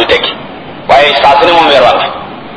tekki waaye saa su ne moom weer wàll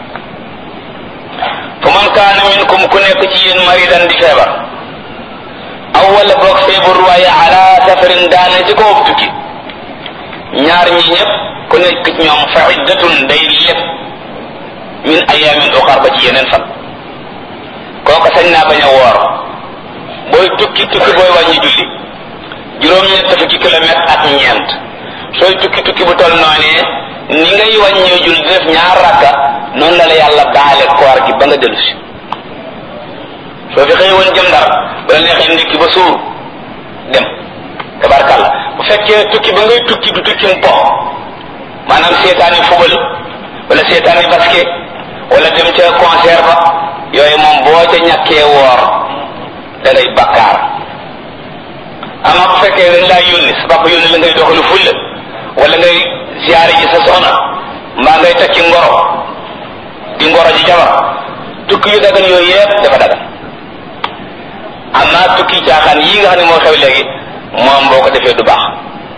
fa man kaana minkum ku nekk ci yéen maridan di feebar aw wala boog feebar waaye ala safarin daane ci kaw tukki ñaar ñi ñëpp ku nekk ci ñoom fa iddatun day lépp min ayamin uxar ba ci yeneen fan kooka sañ naa bañ a woor booy tukki booy wàññi julli juróom-ñett fukki kilomètre ak ñeent sooy tukki bu toll noonee ni ngay wàññee julli di def ñaar rakka noonu la yàlla baale koor gi ba nga dellu si soo fi xëy woon jëm Ndar ba la neexee ndekki ba suur dem tabarkàlla bu fekkee tukki ba ngay tukki du tukki mu pox maanaam seetaani fubal wala seetaani basket wala dem ca concert ba yooyu moom boo ca ñàkkee woor da ngay bakkaar ama bu fekkee dañ laa yónni sa papa yónni la ngay doxalu fulla wala ngay ziyaare ji sa soxna mbaa ngay takki ngoro di ngoro ji jabar tukki yu dagan yooyu yépp dafa dagan am naa tukki caaxaan yii nga xam ne moo xew léegi moom boo ko defee du baax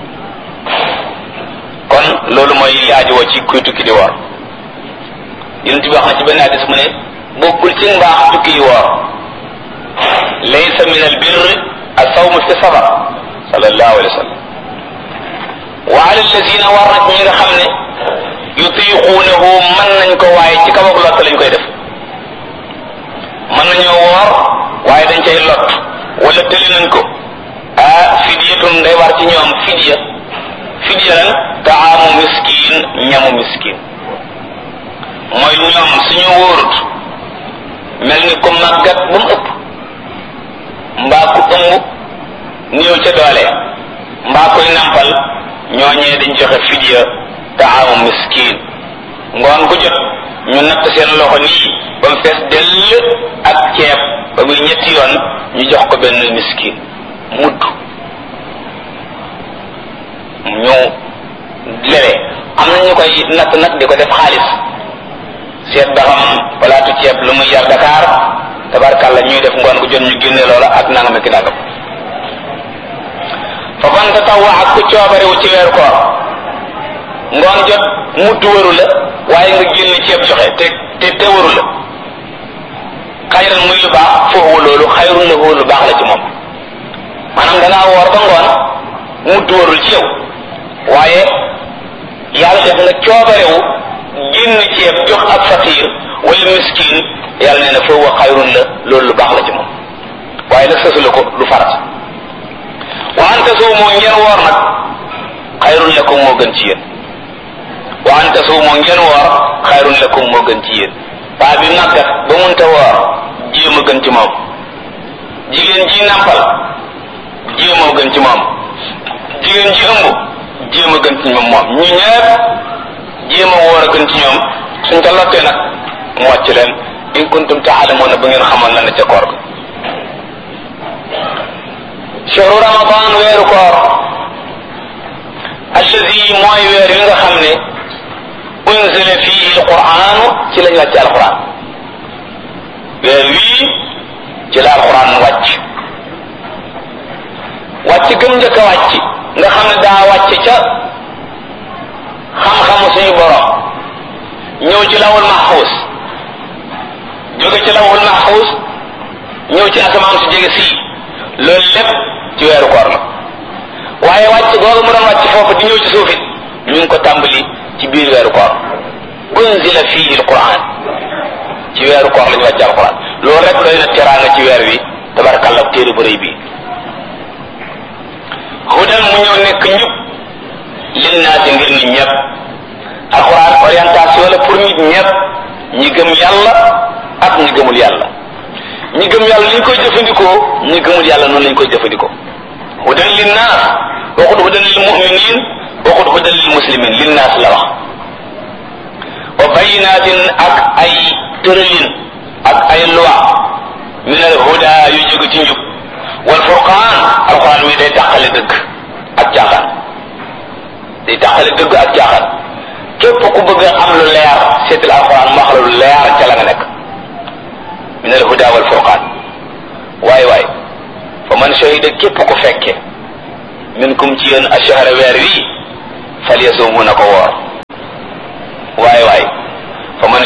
kon loolu mooy li aajowoo ci kuy tukki di woor yonent bi wax na ci benn hadis mu ne bokkul ci mbaax tukki yi woor laysa min al birr as-sawm fi safar sallallahu alayhi wa sallam wa ala allazina war na ñi nga xam ne yutiquunahu mën nañ ko waaye ci kaw ak lott lañ koy def mën nañoo woor waaye dañ cay lott wala tëli nañ ko fidyatun day war ci ñoom fidya lan taamu miskin ñamu miskin mooy ñoom suñu wóorut mel ni ko màggat ba mu ëpp mbaa ku ëmb néew ca doole mbaa koy nampal ñooñee dañ joxe fidya taamu miskin ngoon gu jot ñu natt seen loxo nii ba mu fees dell ak ceeb ba muy ñetti yoon ñu jox ko benn miskin mudd ñu lere am na ñu koy natt nag di ko def xaalis seet ba xam palaatu ceeb lu muy yar Dakar tabarkàlla ñuy def ngoon gu jot ñu génne loola ak nangam ak nangam fa man tatawwa ak ku coobarewu ci weeru koor ngoon jot mudd waru la waaye nga génne ceeb joxe te waru la xayran muy lu baax foofu loolu xayrun lahu lu baax la ci moom maanaam dangaa woor ba ngoon mudd warul ci yow waaye yàlla def nga coobarewu génn ceeb jox ak faqiir wala miskin yàlla nee na foofu xayrun la loolu lu baax la ci moom waaye nag sësu la ko du farat wa an tasuumu ngeen woor nag xayrun lakum moo gën ci yéen wa an tasuumu ngeen woor xayrun lakum moo gën ci yéen paa bi màggat ba munta woor jéem a gën ci moom jigéen ji nàmpal jéem a gën ci moom jigéen ji ëmb jéem a gën ci moom ñu ñëpp jéem a woor a gën ci ñoom suñ ko lottee nag mu wàcc leen in kuntum taalamuuna ba ngeen xamoon la ne ca koor ga shahru ramadan weeru koor allazi mooy weer yi nga xam ne unzila fihi alquran ci lañ wàcc alquran weer wii ci la alquran wàcc gëm njëkk a wàcc nga xam ne daa wàcc ca xam-xamu suñu borom ñëw ci lawul mahfuz jóge ci lawul mahfuz ñëw ci asamaan su jege sii loolu lépp ci weeru koor la waaye wàcc googu mu doon wàcc foofu di ñëw ci suufit ñu ngi ko tàmbali ci biir weeru koor unzila fihi alquran ci weeru koor la ñu wàcc alquran loolu rek doy na teraanga ci weer wi tabarakàllah téere bu rëy bii hudan mu ñëw nekk njub linnaasi ngir nit ñëpp alquran orientation la pour nit ñëpp ñi gëm yàlla ak ñi gëmul yàlla ñi gëm yàlla li ñu koy jëfandikoo ñi gëmul yàlla noonu lañu koy jëfandikoo hudan linnaas waxut hudan lil muminin waxut hudan lil muslimin linnaas la wax wa bayinatin ak ay tëralin ak ay loi min al huda yu jóge ci njub wal furqaan alquran mi day tàqale dëgg ak caaxaan day tàqale dëgg ak caaxaan képp ku bëgg am lu leer seetal alquran mu wax la lu leer ca la nga nekk min al huda wal furqaan waay fa man shahida képp ku fekke minkum ci yéen ashahra weer wi falyasumhu na ko woor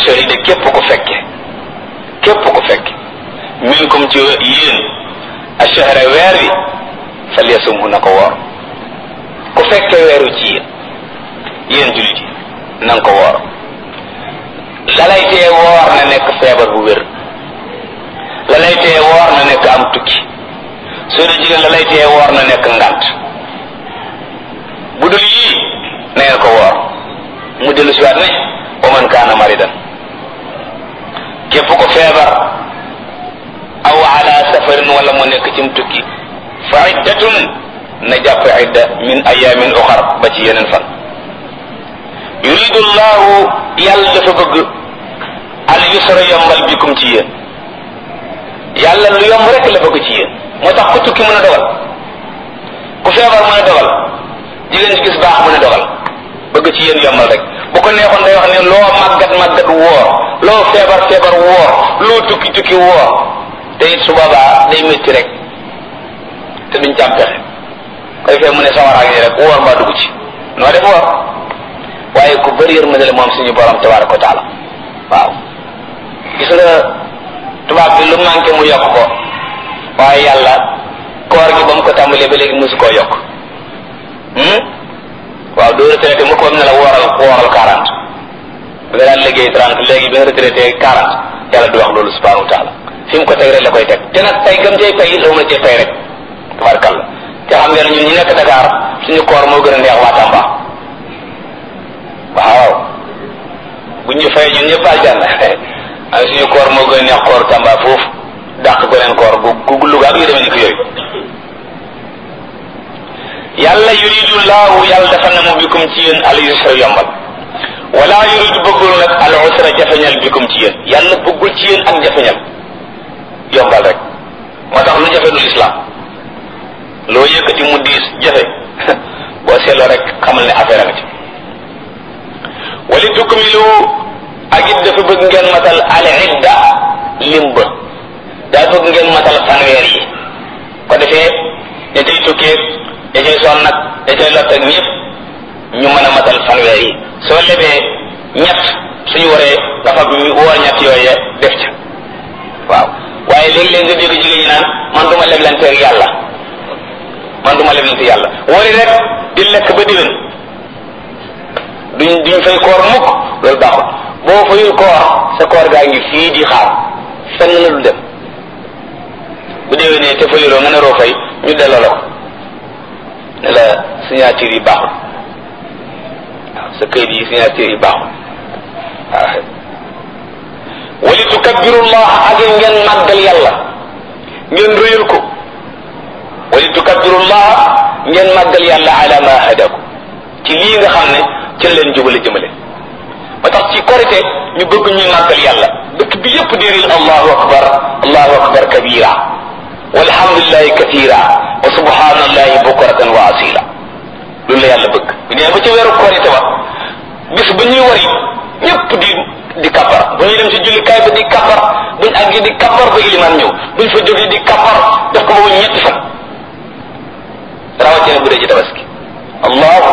shahida képp ku fekke minkum ci yéen ashahra weer wi falyasumhu na ko woor ku fekke weeru ci yéen jullit yi na nga ko woor la lay tee woor na nekk feebar bu wér la lay tee woor na nekk am tukki soo dee jigéen la lay tee woor na nekk ngant bu dul yii na ngeen ko woor mu dellu si waat ne wa man kaana maridan képp ko feebar aw ala safarin wala mu nekk ci mu tukki fa iddatun na jàpp idda min ayamin uxar ba ci yeneen fan yuridu llahu yàlla dafa bëgg al yusra yombal bikum ci yéen yàlla lu yomb rek la bëgg ci yéen moo tax ku tukki mën a dogal ku feebar mën a dogal jigéen ci gis baax mën a dogal bëgg ci yéen yombal rek bu ko neexoon day wax ne loo màggat woor loo feebar woor loo tukki woor te it su boobaa day métti rek te duñ ci am pexe koy fee mu ne sawaraak ni rek woor mbaa dugg ci noo def woor waaye ku bëri yërmande la moom suñu borom tabaraka wa taala waaw gis nga tubaab bi lu manqué mu yokk ko waaye yàlla koor gi ba mu ko tàmbalee ba léegi mosu koo yokk waaw doo retraité mu ko ne la wooral 40 bi nga daan liggéey 30 léegi bi nga retraité 40 yàlla du wax loolu subhanahu wa taala fi mu ko teg rek la koy teg te nag tey gëm cay pay la mën a cay pay rek tabarkalla te xam ngeen ñun ñi nekk Dakar suñu koor moo gën a neex waa Tamba waaw bu ñu fay ñun ñëpp aljanna ay suñu koor moo gën a neex koor Tamba foofu dàq ko leen koor gu Louga ak yu demee ni ko yooyu yàlla yuridu laahu yàlla dafa namu bikum ci yéen al yusra yombal wala yuridu bëggul nag al usra jafeñal bikum ci yéen yàlla bëggul ci yéen ak jafeñal yombal rek moo tax lu jafe du islam loo yëkkati mu diis jafe boo seetloo rek xamal ne affaire nga ci wali tukmilu ak it dafa bëgg ngeen matal al idda limba daa bëgg ngeen matal fanweer yi ko defee ña cay tukkee ña cay sonn nag ña cay lott ak ñëpp ñu mën a matal fanweer yi soo lebee ñett suñu waree nga fa woor ñett yooye def ca waaw waaye léegi-léegi nga dégg jigéen ñi naan man duma leblanteeg yàlla wari rek di lekk ba déwén duñ fay koor mukk loolu baaxul boo fayul koor sa koor gaa ngi fii di xaar fenn la du dem bu déwénee te fayuloo nga ne roo fay ñu delloo la ko ne la signature yi baaxul waaw sa këyit yi signature yi baaxul waaw wali tukabbirullah ak ngeen màggal yàlla ngeen rëyal ko wali tukabbirullah ngeen màggal yàlla ala ma hadaku ci lii nga xam ne ci leen jubale jëmale ba tax ci korite ñu bëgg ñuy màggal yàlla dëkk bi yépp déeril allahu akbar kabira walhamdulillahi kathira wa subhanallahi bukratan wa asila loolu la yàlla bëgg bu nee ba ci weeru korite ba bis ba ñuy wari ñépp di kabar bu ñuy dem ci jullikaay ba di kabar buñ àggee di kabar ba iliman ñëw buñ fa jógee di kabar def ko boobu ñetti fan rawatina bu dee ci tabaski allahu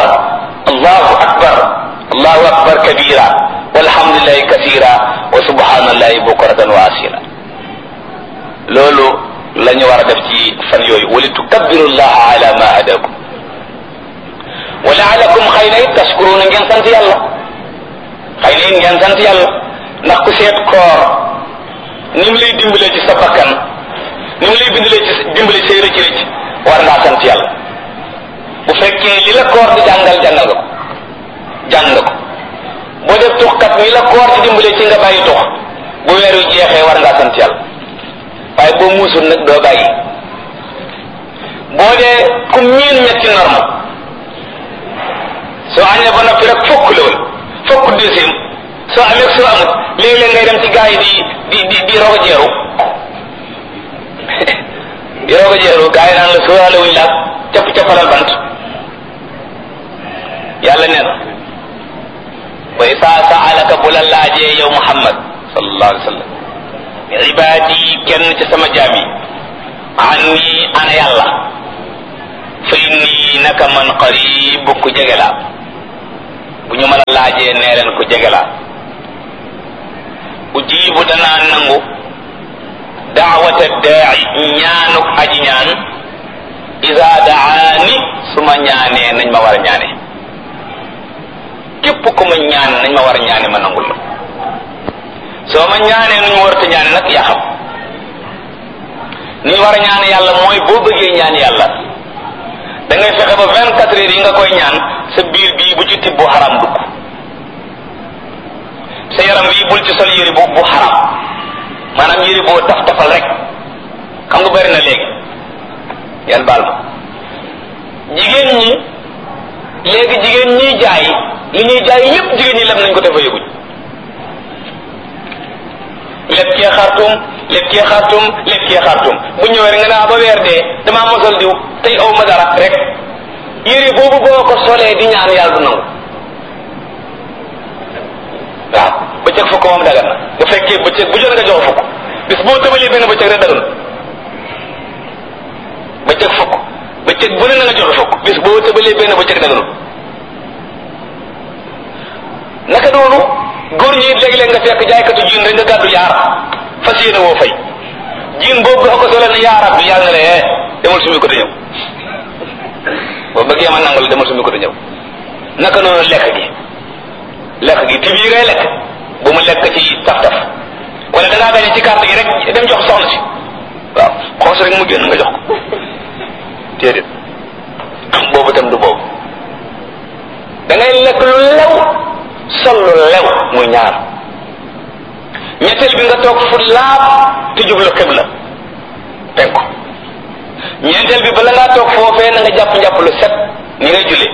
akbar kabira walhamdulillahi kathira wa subhanallahi bukratan wa asila loolu la ñu war a def ci fan yooyu wali tukabbiru llaha ala ma hadakum wa laalakum xëy na it tashkuruna ngeen sant yàlla xëy na it ngeen sant yàlla ndax ku seet koor ni mu lay dimbalee ci sa bakkan ni mu lay dimbale say rëcc rëcc war ngaa sant yàlla bu fekkee li la koor di jàngal jàng ko boo def tuxkat ni la koor di dimbale ci nga bàyyi tux bu weer wi jeexee war ngaa sant yàlla waaye boo muusul nag doo bàyyi boo dee ku miin ñetti norme soo añee ba noppi rek fokk la woon fokk deuxième soo amee soo amut léeg-léeg ngay dem ci gaa yi di roog a jeeru di roog a jeeru gaa yi naan la sóoraale wuñ laag capp-cappalal bant yàlla nee na wa isaa saalaka bu la laajee yow Muhammad sallallahu alayhi wa sallam ibaadi kenn ci sama jaam yi anni ana yàlla fa inni naka man qarib ku jege laa bu ñu mën a laajee nee leen ku jege laa ujibu danaa nangu daawata daa'i ñaanuk aji ñaan iza daani suma ñaanee nañ ma war a ñaane képp ku ma ñaan nañ ma war a ñaane ma nangul la soo ma ñaanee nuñ ma war a ñaane nag yaa xam ni ñu war a ñaan yàlla mooy boo bëggee ñaan yàlla da ngay fexe ba 24 heures yi nga koy ñaan sa biir bii bu ci tibb bu xaram dugg sa yaram bii bul ci sol yëri bu xaram maanaam yëri boo taf-tafal rek xam nga bari na léegi yan baal ma jigéen ñi léegi jigéen ñiy jaay li ñuy jaay yépp jigéen ñi lem nañ ko defa yëguñ lépp kee xartum bu ñëwee rek nga naa ba weer dee damaa mosal diw tey aw ma dara rek yére boobu boo ko solee di ñaan yàlla du nangu waaw bëccëg fukk moom dagan na bu fekkee bëccëg bu jot nga jox fukk bis boo tëbalee benn bëccëg rek dagan bëccëg fukk bëccëg bu ne na nga jox fukk bis boo tëbalee benn bëccëg daganul naka noonu góor ñi léeg-léeg nga fekk jaaykatu jiin rek nga gàddu yaar fas yéene woo fay jiin boobu boo ko solee ne yaa rabbi yàlla na la demal sumi ko te ñëw boo bëggee ma nangal demal sumi ko te ñëw naka noonu lekk gi ti bii ngay lekk bu mu lekk ci taf-taf wala dangaa gañe ci carte gi rek dem jox soxna si waaw xoos rek mu génn nga jox ko téedéet boobu tam du boobu da ngay lekk lu lew sol lu lew muy ñaar ñetteel bi nga toog fu laab te jublu xibla penku ñeenteel bi bala ngaa toog foofee na nga jàpp lu set ni ngay jullee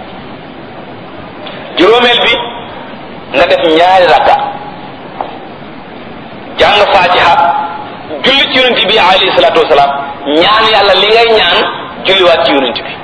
juróomeel bi nga def ñaari rakka jàng fatiha julli ci yonent bi alayhi salaatu wasalaam ñaan yàlla li ngay ñaan julliwaat ci yonent bi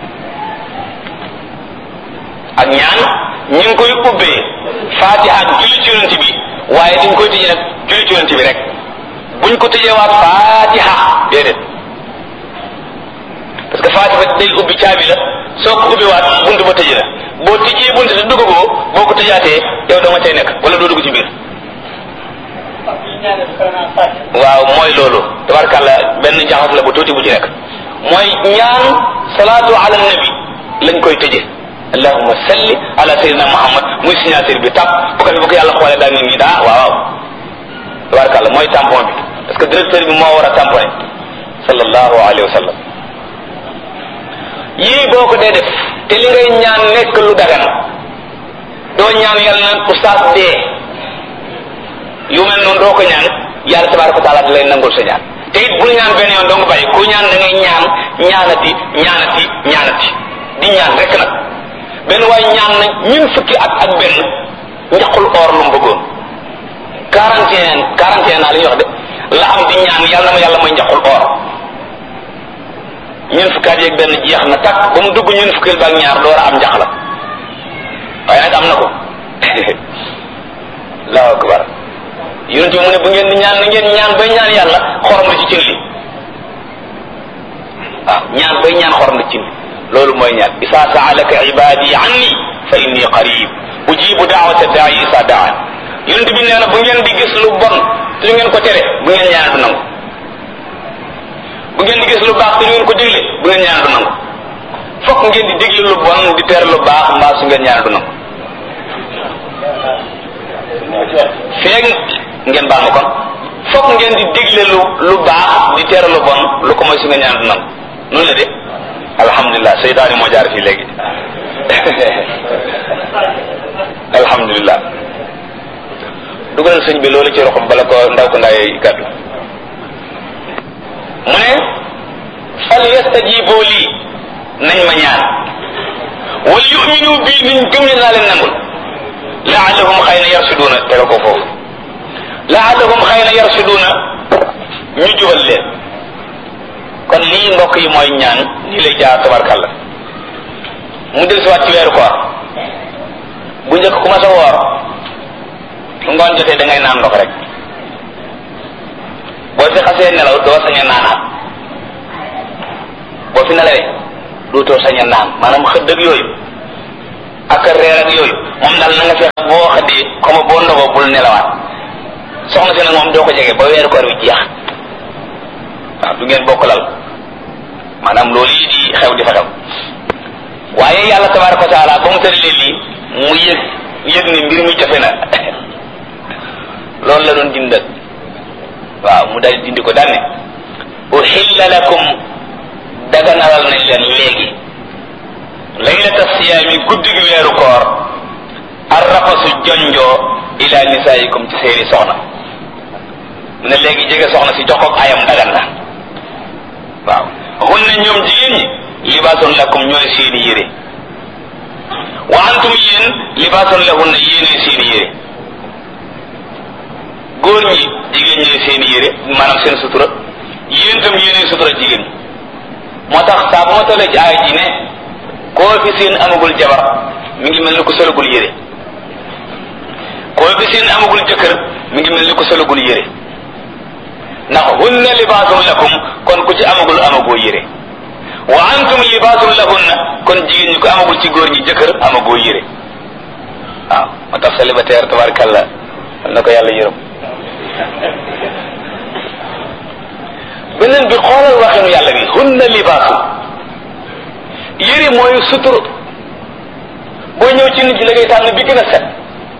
ak ñaan ñu ngi koy ubbee fatiha ak julli ci yonent bi waaye dañ koy tëjee nag julli ci yonent bi rek buñ ko tëjeewaat fatiha déedéet parce que fatiha day ubbi caabi la soo ko ubbiwaat buntu ba tëjee la boo tijjee buntu te duggagoo boo ko tëjaatee yow doo nga cay nekk wala doo dugg ci biir waaw mooy loolu tabarkàlla benn jaxas la bu tuuti bu ci nekk mooy ñaan salaatu ala nabi lañ koy tëjee allahumma salli ala sayyidina muhammad muy signature bi tàpp bu ko fi bu ko yàlla xoolee daal nit ñi daa waaw tabarkàlla mooy tampon bi parce que directeur bi moo war a tamponné sallallahu alayhi wa sallam yii boo ko dee def te li ngay ñaan nekk lu dagan doo ñaan yàlla naan oustaz dee yu mel noonu doo ko ñaan yàlla tabaraka wa taala da lay nangul sa ñaan te it bul ñaan benn yoon doo nga bàyyi ku ñaan da ngay ñaanati di ñaan rek nag benn waaye ñaan na ñun fukki at ak benn njaqul or lu mu bëggoon 41 naa li ñuy wax de la am di ñaan yàlla na ma yàlla may njaqul or ñun fukki at yeeg benn jeex na takk ba mu dugg ñun fukkil ba ak ñaar door a am njax la waaye nag am na ko allahu akbar yonent bi mu ne bu ngeen di ñaan na ngeen ñaan bay ñaan yàlla xorom la ci cin li waaw ñaan bay ñaan xorom la ci cin li loolu mooy ñaan isa saalaka ibadi anni fa inni qarib ujibu daawata daai isa daan yonent bi nee na bu ngeen di gis lu bon te lu ngeen ko tere bu ngeen ñaan du nangu bu ngeen di gis lu baax te lu ngeen ko digle bu ngeen ñaan du nangu fokk ngeen di digle lu bon di tere lu baax mbaa su ngeen ñaan du nangu feeg ngeen baal ma kon fokk ngeen di digle lu baax di tere lu bon lu ko mooy su ngeen ñaan du nangu noonu la de alhamdulilah seytaani moo jaar fii léegi alhamdulilah dugalal sëñ bi loolu ci roxam bala ko ndaw ko ndaay gàddu mu ne fal yastajibu lii nañ ma ñaan wal yuminu bii niñ gëm ne naa leen nangul laallahum xëy na yarsuduuna tega ko foofu laallahum xëy na yarsuduuna ñu jubal leen kon lii mbokk yi mooy ñaan nii lay jaar tabarkàlla mu del siwaat ci weeru koor bu njëkk ku ma sa woor su ngoon jotee da ngay naan ndox rek boo fi xasee nelaw doo sañ a naanaat boo fi nelawee dootoo sañ a naan maanaam xëdd ak yooyu ak reer ak yooyu moom daal na nga fexe boo xëddee comme boo ndogoo bul nelawaat soxna si nag moom doo ko jege ba weeru koor wi jeex waaw du ngeen bokk lal maanaam loolu yi di xew di fa xew waaye yàlla tabaraka wa taala ba mu tëralee lii mu yëg ni mbir mi jafe na loolu la doon dindal waaw mu daal dindi ko daanne uhilla lakum daganalal nañ leen léegi laylata siyaami guddi gi weeru koor arrafasu jonjoo ila nisaayikum ci seeni soxna mu ne léegi jege soxna si jox ko ayam dagan na waaw hunna ñoom jigéen ñi libaasun lakum ñooy seeni yére wa antum yéen libaasun lahunna yéenee seeni yére góor ñi jigéen ñooy seeni yére maanaam seen sutura yéen tam yéenee sutura jigéen moo tax saa bu ma tollee ci aay ji ne koo fi seen amagul jabar mi ngi mel ni ko solagul yére koo fi seen amagul jëkkër mi ngi mel ni ko solagul yére ndax hunna libaasun lakum kon ku ci amagoo yére wa antum libaasun lahunna kon jigéen ñi ko amagul ci góor ñi jëkkër amagoo yére waaw moo tax célibataire tabarakallah na ko yàlla yërëm beneen bi xoolal waxinu yàlla bi hunna libaasun yére mooy sutur booy ñëw ci nit ñi la ngay tànn bi gën a set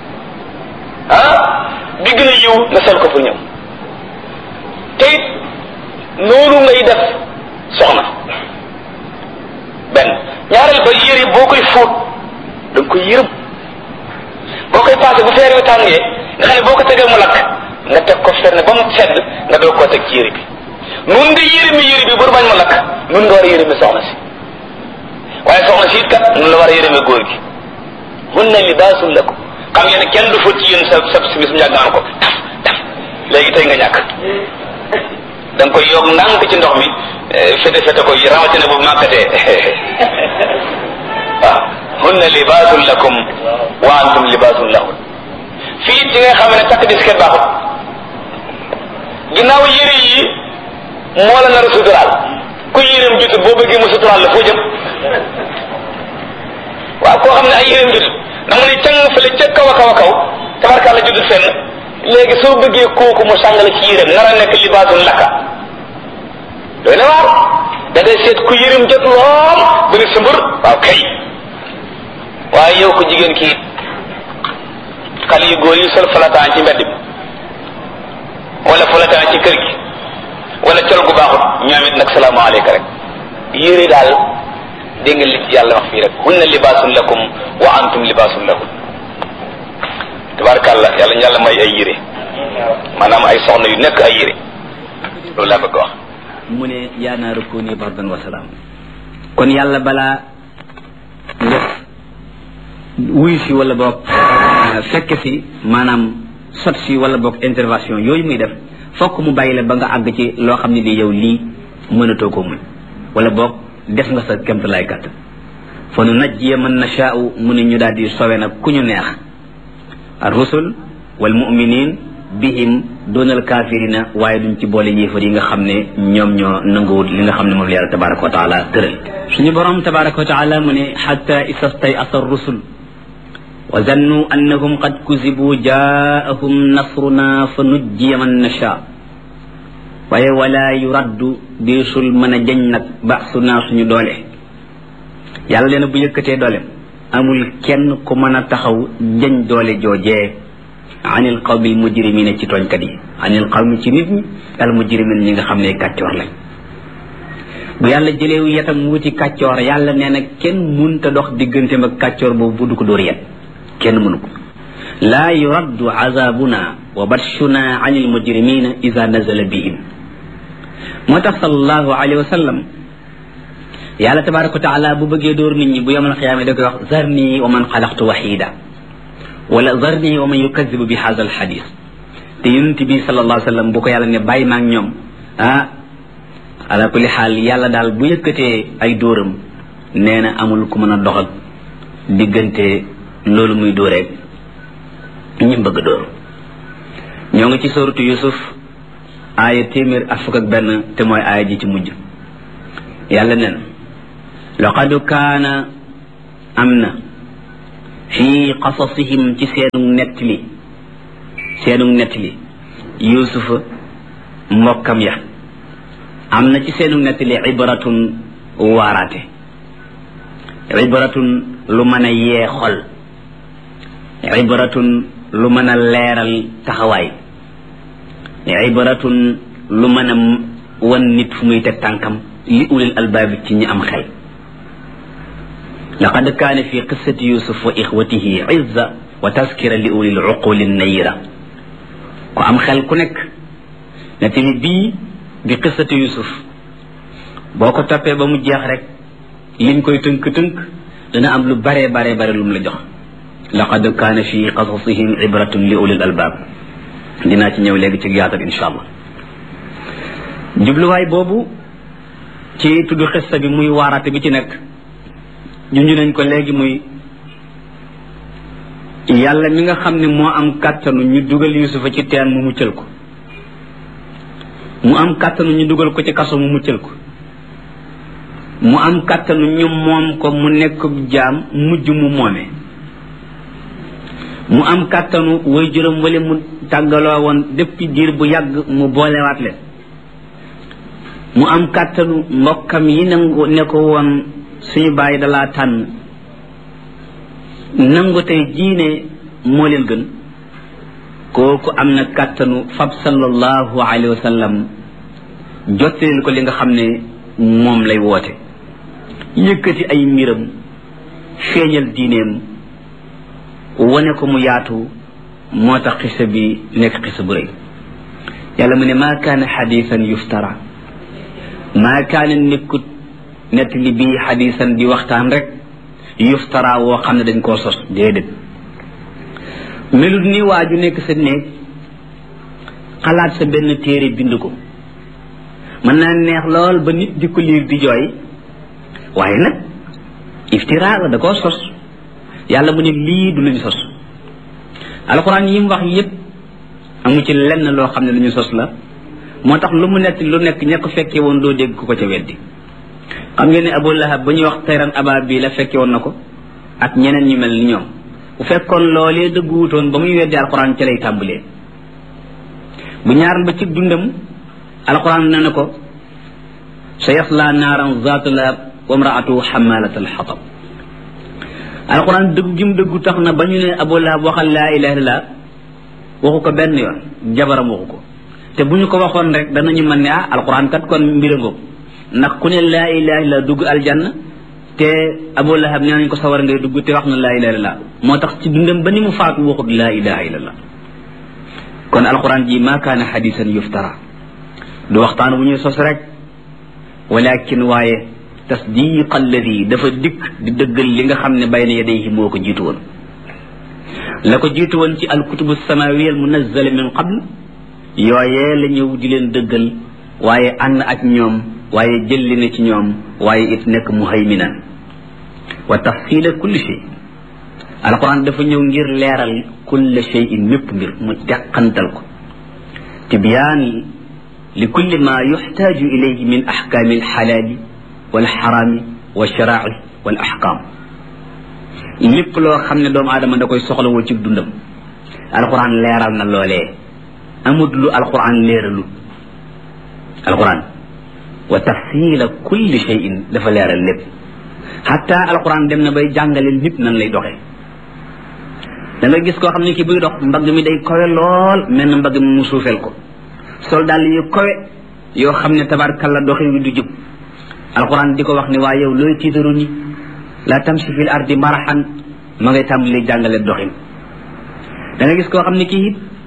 bi gën a yiw nga sol ko pour ñëw te it noonu ngay def soxna benn ñaareel ba yére boo koy fóot da nga koy yërëm boo koy passé bu feer wi tàngee nga xam ne boo ko tegee mu lakk nga teg ko ferne ba mu sedd nga doog koo teg ci yére bi nun nga yërëmi yére bi bur bañ mu lakk nun nga war a yërëmi soxna si waaye soxna si it kat nun la war a yërëmi góor gi hunna libaasun lakum xam ngeen ne kenn du fóot ci yéen sa simis mu njàgg naan ko taf taf léegi tey nga ñàkk da nga koy yokk ndànk ci ndox mi fete ko rawatina bu màkkatee waaw hunna libaasun lakum wa antum libaasun lahun fii ci nga xam ne takk disket baaxut ginnaaw yére yi moo la nar a suturaal ku yéreem jutut boo bëggee mu suturaal la foo jëm waaw koo xam ne ay yéreem jutut na mu ne càng fële ca kaw a kaw a kaw tabarkaa la jutut fenn léegi soo bëggee kooku mu sàngale ci yéreem nar a nekk libaasun lakka doy na waar da ngay seet ku yéreem jot lool bu ne sëmbër waaw kay waaye yow ko jigéen kii xale yu góor yi sol falataan ci mbedd bi wala falataan ci kër gi wala col gu baaxut ñoom it nag salaamaaleyka rek yére daal dégg nga li ci yàlla wax fii rek hunna libaasun lakum wa antum libaasun lahun tabarakàllah yàlla may ay yére maanaam ay soxna yu nekk ay yére loolu laa bëgg wax mu ne yaa naaru kuuni bardan wa salaam kon yàlla balaa nga wuy si wala boog fekk si maanaam sot si wala boog intervention yooyu muy def fokk mu bàyyi la ba nga àgg ci loo xam ne di yow lii mënatoo ko muñ wala boog def nga sa kemt lay kàtt fa nu najjiya man nashaa'u mu ne ñu daal di sowe nag ku ñu neex ar rusul wal mu'minin bihim doonal kaafirina waaye duñ ci boole yéefar yi nga xam ne ñoom ñoo nanguwul li nga xam ne moom la yàlla tabaraka wa taala tëral suñu borom tabaraka wa taala mu ne xatta istastay asar rusul wa zannu annahum qad kuzibu jaahum nasruna fa nujjiya man nasha waaye wala yuraddu deesul mën a jañ nag ba'suna suñu doole yàlla leen bu yëkkatee dooleem amul kenn ku mën a taxaw jañ doole joojee anil qawmi al mujrimina ci tooñkat yi anil qawmi ci nit ñi al mujrimin ñi nga xam ne kàccoor lañ bu yàlla jëleewu yetam wuti kàccoor yàlla nee na kenn munta dox digganteem ak kàccoor boobu bu du ko dóor yet kenn mënu ko laa yuraddu azabuna wa batshuna anil mujrimina ida nazala bihim moo tax sallallahu alayhi wa sallam yàlla tabaraka wa taala bu bëggee dóor nit ñi bu yamal xiyaama da koy wax zarni wa man xalaqtu wahida wala zarni wa man yukadibu bi hadha alhadith te yonent bi sallallahu alayhi wa sallam bu ko yàlla ne bàyyi maag ñoom ala kulli xaal yàlla daal bu yëkkatee ay dóoram nee na amul ku mën a dox ak diggante loolu muy dóoreeg ñi bëgg a dóor ñoo ngi ci suratu Yusuf aaya 101 te mooy aaya ji ci mujj yàlla nee na laqad kaana am na fii qasasihim ci seenu nettali yusufa mbokkam ya am na ci seenu nettali ibratun waaraate ibratun lu mën a yee xol ibratun lu mën a leeral taxawaay ibratun lu mën a wan nit fu muy teg tànkam li ulil albaabi ci ñi am xel laqad kaana fi qissati yusuf wa ixwatihi izza wa taskira li ulil uquli nayira ku am xel ku nekk nettali bii di qissati yusuf boo ko toppee ba mu jeex rek liñ koy tënk-tënk dana am lu bare lu mu la jox laqad kaana fi qasasihim ibratun li ulil albaab dinaa ci ñëw léegi ci yaatal insha allah jubluwaay boobu ci tudd xissa bi muy waaraate bi ci nekk junju nañ ko léegi muy yàlla mi nga xam ne moo am kàttanu ñu dugal yusufa ci teen mu muccal ko mu am kàttanu ñu dugal ko ci kaso mu muccal ko mu am kàttanu ñu moom ko mu nekk jaam mujj mu moome mu am kàttanu way juróom wala mu tàggaloo woon depuis diir bu yàgg mu boolewaat leen mu am kàttanu mbokkam yi nangu ne ko woon suñu bàyyi dalaa tànn nangu tey jiine moo leen gën kooku am na kàttanu fab sallallahu alayhi wa sallam jottaleel ko li nga xam ne moom lay woote yëkkati ay mbiram feeñal diineem wane ko mu yaatu moo tax xisa bi nekk xisa bu rëy yàlla mu ne maa kaana xadiisan yuftara maa kaana nekkut nett li bii xadiisan di waxtaan rek yuftara woo xam ne dañ koo sos déedéet melut ni waa ju nekk sa néeg xalaat sa benn téere bind ko mën naa neex lool ba nit di ko liir di jooy waaye nag iftira la da koo sos yàlla mu ne lii du luñ sos alxuraan yi mu wax yépp amu ci lenn loo xam ne lu ñu sos la moo tax lu mu nekk lu nekk ña ko fekkee woon doo dégg ku ko ca weddi xam ngeen ne Abu Lahab ba ñuy wax tayran aba bi la fekke woon na ko ak ñeneen ñu mel ni ñoom bu fekkoon loolee dëgguwutoon ba muy weddi alxuraan ca lay tàmbalee bu ñaaral ba ci dundam alxuraan ne na ko sa yasla naaran zaata lahab wa imraatu xamalat alxatab alxuraan dëggu gi mu dëggu tax na ba ñu ne Abu Lahab waxal laa ilaha illallah waxu ko benn yoon jabaram waxu ko te bu ñu ko waxoon rek danañu mën ne alxuraan kat kon mbira ngoog ndax ku ne laa ilaha illallah dugg aljanna te Abu Lahab nee nañ ko sawar ngay dugg te wax na laa ilaha illallah moo tax ci dundam ba ni mu faatu waxut laa ilaha illallah kon alxuraan ji maa kaana xadiisan yuftara du waxtaan bu ñuy sos rek walakin waaye tasdiq alladi dafa dikk di dëggal li nga xam ne bayna yadayhi moo ko jiitu woon la ko jiitu woon ci alkutubu samawiya al munazzala min qabl yooyee la ñëw di leen dëggal waaye ànd ak ñoom waaye jëlli na ci ñoom waaye it nekk muhayminan wa tafsila kulli shay alquran dafa ñëw ngir leeral kulli shay'in mépp mbir mu teqantal ko tibyaan li kulli ma yuxtaaju ilayhi min axkaami alxalaali walxaraami walsharaaci wal axkaam lépp loo xam ne doomu aadama da koy soxlawoo ci dundam alquran leeral na loolee amut lu alquran leeralu alquran wa tafsila kulli shay'in dafa leeral lépp xatta alquran dem na bay jàngale nit nan lay doxee da nga gis koo xam ne ki buy dox mbagg mi day kowe lool mel na mbagg mi mu suufeel ko sol daal yu kowe yoo xam ne tabarkalla doxin wi du jub alquran di ko wax ne waa yow looy tiitaru ni la tamshi fil ardi marahan ma ngay tàmbali jàngale doxin da nga gis koo xam ne kii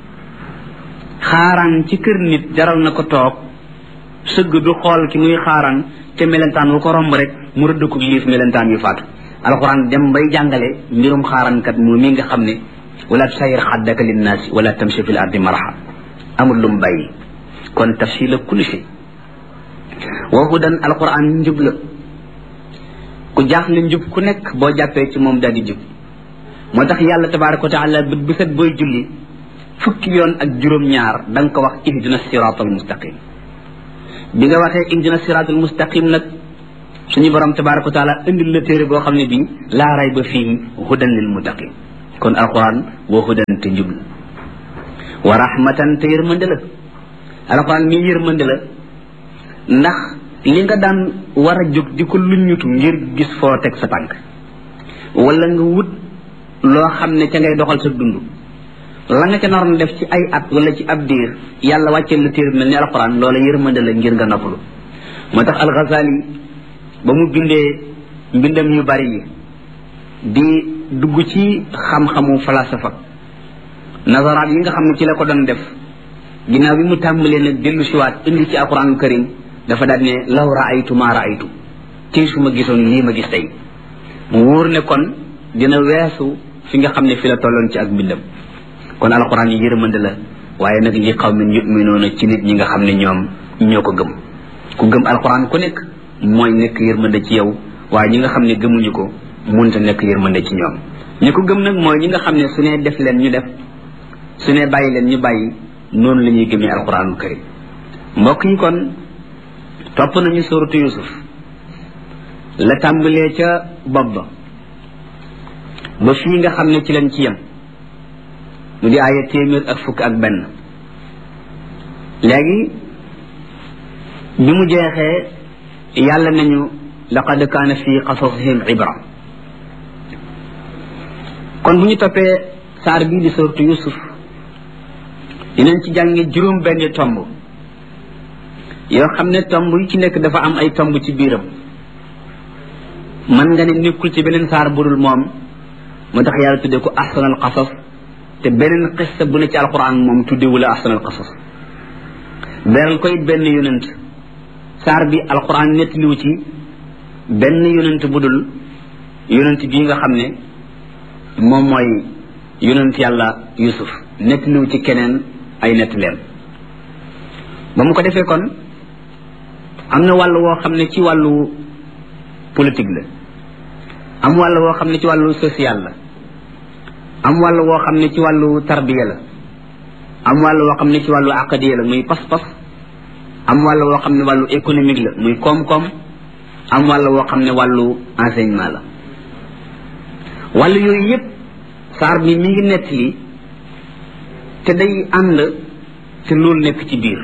xaaraan ci kër nit jaral na ko toog sëgg du xool ki muy xaaraan te melentaan wu ko romb rek mu rëdd ko liif melentaan yu faatu alquran dem bay jàngale mbirum xaaraankat moom mi nga xam ne wala tusayir xaddaka linnaasi wala tamshi fil ardi maraha amul lu mu bàyyi kon tafsila kulli shay wa hudan alquran njub la ku jaaxle njub ku nekk boo jàppee ci moom daal di jub moo tax yàlla tabaraka wa taala bët bu set booy julli fukki yoon ak juróom-ñaar da nga ko wax ihdina siraat al mustaqim bi nga waxee ihdina siraat al mustaqim nag suñu borom tabaraka wa taala indil la téere boo xam ne bii laa rayba fiihi hudan lil muttaqin kon alquran wa hudan te njub la wa rahmatan te yërmande la alquran mi yërmande la ndax li nga daan war a jóg di ko luññutu ngir gis foo teg sa tànk wala nga wut loo xam ne ca ngay doxal sa dund la nga ca naroon def ci ay at wala ci ab diir yàlla wàcceel la téere mel ni alquran loola yërmande la ngir nga noppalu moo tax al-Ghazali ba mu bindee mbindam yu bari yi di dugg ci xam-xamu falasafa nazaraat yi nga xam ne ci la ko doon def ginnaaw bi mu tàmbalee nag dellu siwaat indi ci alquranul karim dafa daal ne law raaytu ma raaytu ci su ma gisoon lii ma gis tey mu wóor ne kon dina weesu fi nga xam ne fi la tolloon ci ak mbindam kon alquran yi yërmande la waaye nag li qawmin yu'minuuna ci nit ñi nga xam ne ñoom ñoo ko gëm ku gëm alquran ku nekk mooy nekk yërmande ci yow waaye ñi nga xam ne gëmuñu ko munta nekk yërmande ci ñoom ñi ko gëm nag mooy ñi nga xam ne su ne def leen ñu def su ne bàyyi leen ñu bàyyi noonu la ñuy gëmee alquranul karim mbokk yi kon topp nañu suratu yusuf la tàmbalee ca bopp ba fii nga xam ne ci lañ ci yem mu di aaya 100 léegi bi mu jeexee yàlla nañu laqad kaana fi qasasihim ibra kon bu ñu toppee saar bii di suratu yusuf dinañ ci jànge juróom benn tomb yoo xam ne tomb yu ci nekk dafa am ay tomb ci biiram man nga ne nekkul ci beneen saar budul moom moo tax yàlla tudde ko ahsanal qasas te beneen xissa bu ne ci alquran moom tuddewu la ahsanal qasas beral ko it benn yonent saar bi alquran nettaliwu ci benn yonent budul yonent bii nga xam ne moom mooy yonent yàlla yusuf nettaliwu ci keneen ay nettaleem ba mu ko defee kon am na wàll woo xam ne ci wàllu politique la am wàll woo xam ne ci wàllu social la am wàll woo xam ne ci wàllu tarbiya la am wàll woo xam ne ci wàllu aqadiya la muy pas-pas am wàll woo xam ne wàllu économique la muy koom-koom am wàll woo xam ne wàllu enseignement la wàll yooyu yépp saar bi mi ngi nettali te day ànd te loolu nekk ci biir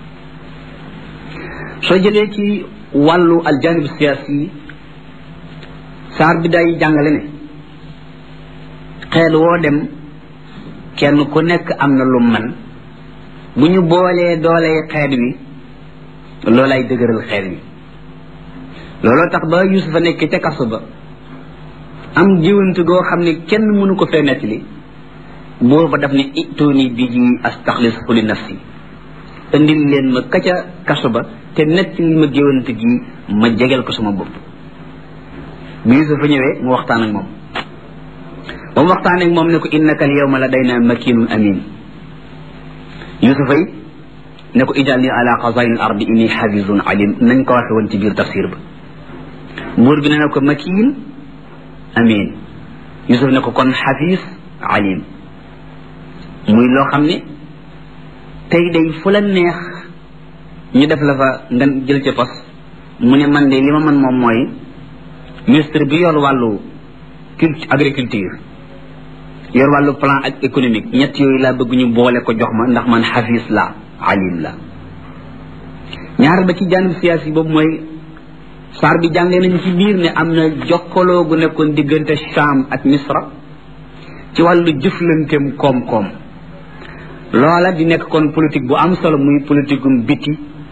soo jëlee ci wàllu aljanib siyaasi saar bi day jàngale ne xeet woo dem kenn ku nekk am na lu man bu ñu boolee doolee xeet wi loolay dëgëral xeet wi looloo tax ba yusufa nekk ca kaso ba am jiwante goo xam ne kenn mënu ko fee nettali booba daf ne itooni bi ji astaxlisu li nafsi indil leen ma ka ca kaso ba te nettali ma jiwante gi ma jegel ko sama bopp bi yusufa ñëwee mu waxtaan ak moom ba mu waxtaan ak moom ne ko innaka al yawma ladayna makinun amin yusufa yi ne ko ij'alni ala xazaini al ardi inni xafizun alim nañ ko waxe woon ci biir tafsir ba buur bi ne ko makin amin yusuf ne ko kon xafiz alim muy loo xam ne tey day fu la neex ñu def la fa nga jël ca pos mu ne man de li ma mën moom mooy ministre bi yor wàllu agriculture yor wàllu plan ak économique ñett yooyu laa bëgg ñu boole ko jox ma ndax man xafiis la alim la ñaar ba ci janib siyaasi boobu mooy saar bi jàngee nañu ci biir ne am na jokkaloo gu nekkoon diggante Sham ak Misra ci wàllu jëflanteem koom-koom loola di nekk kon politique bu am solo muy politiquum biti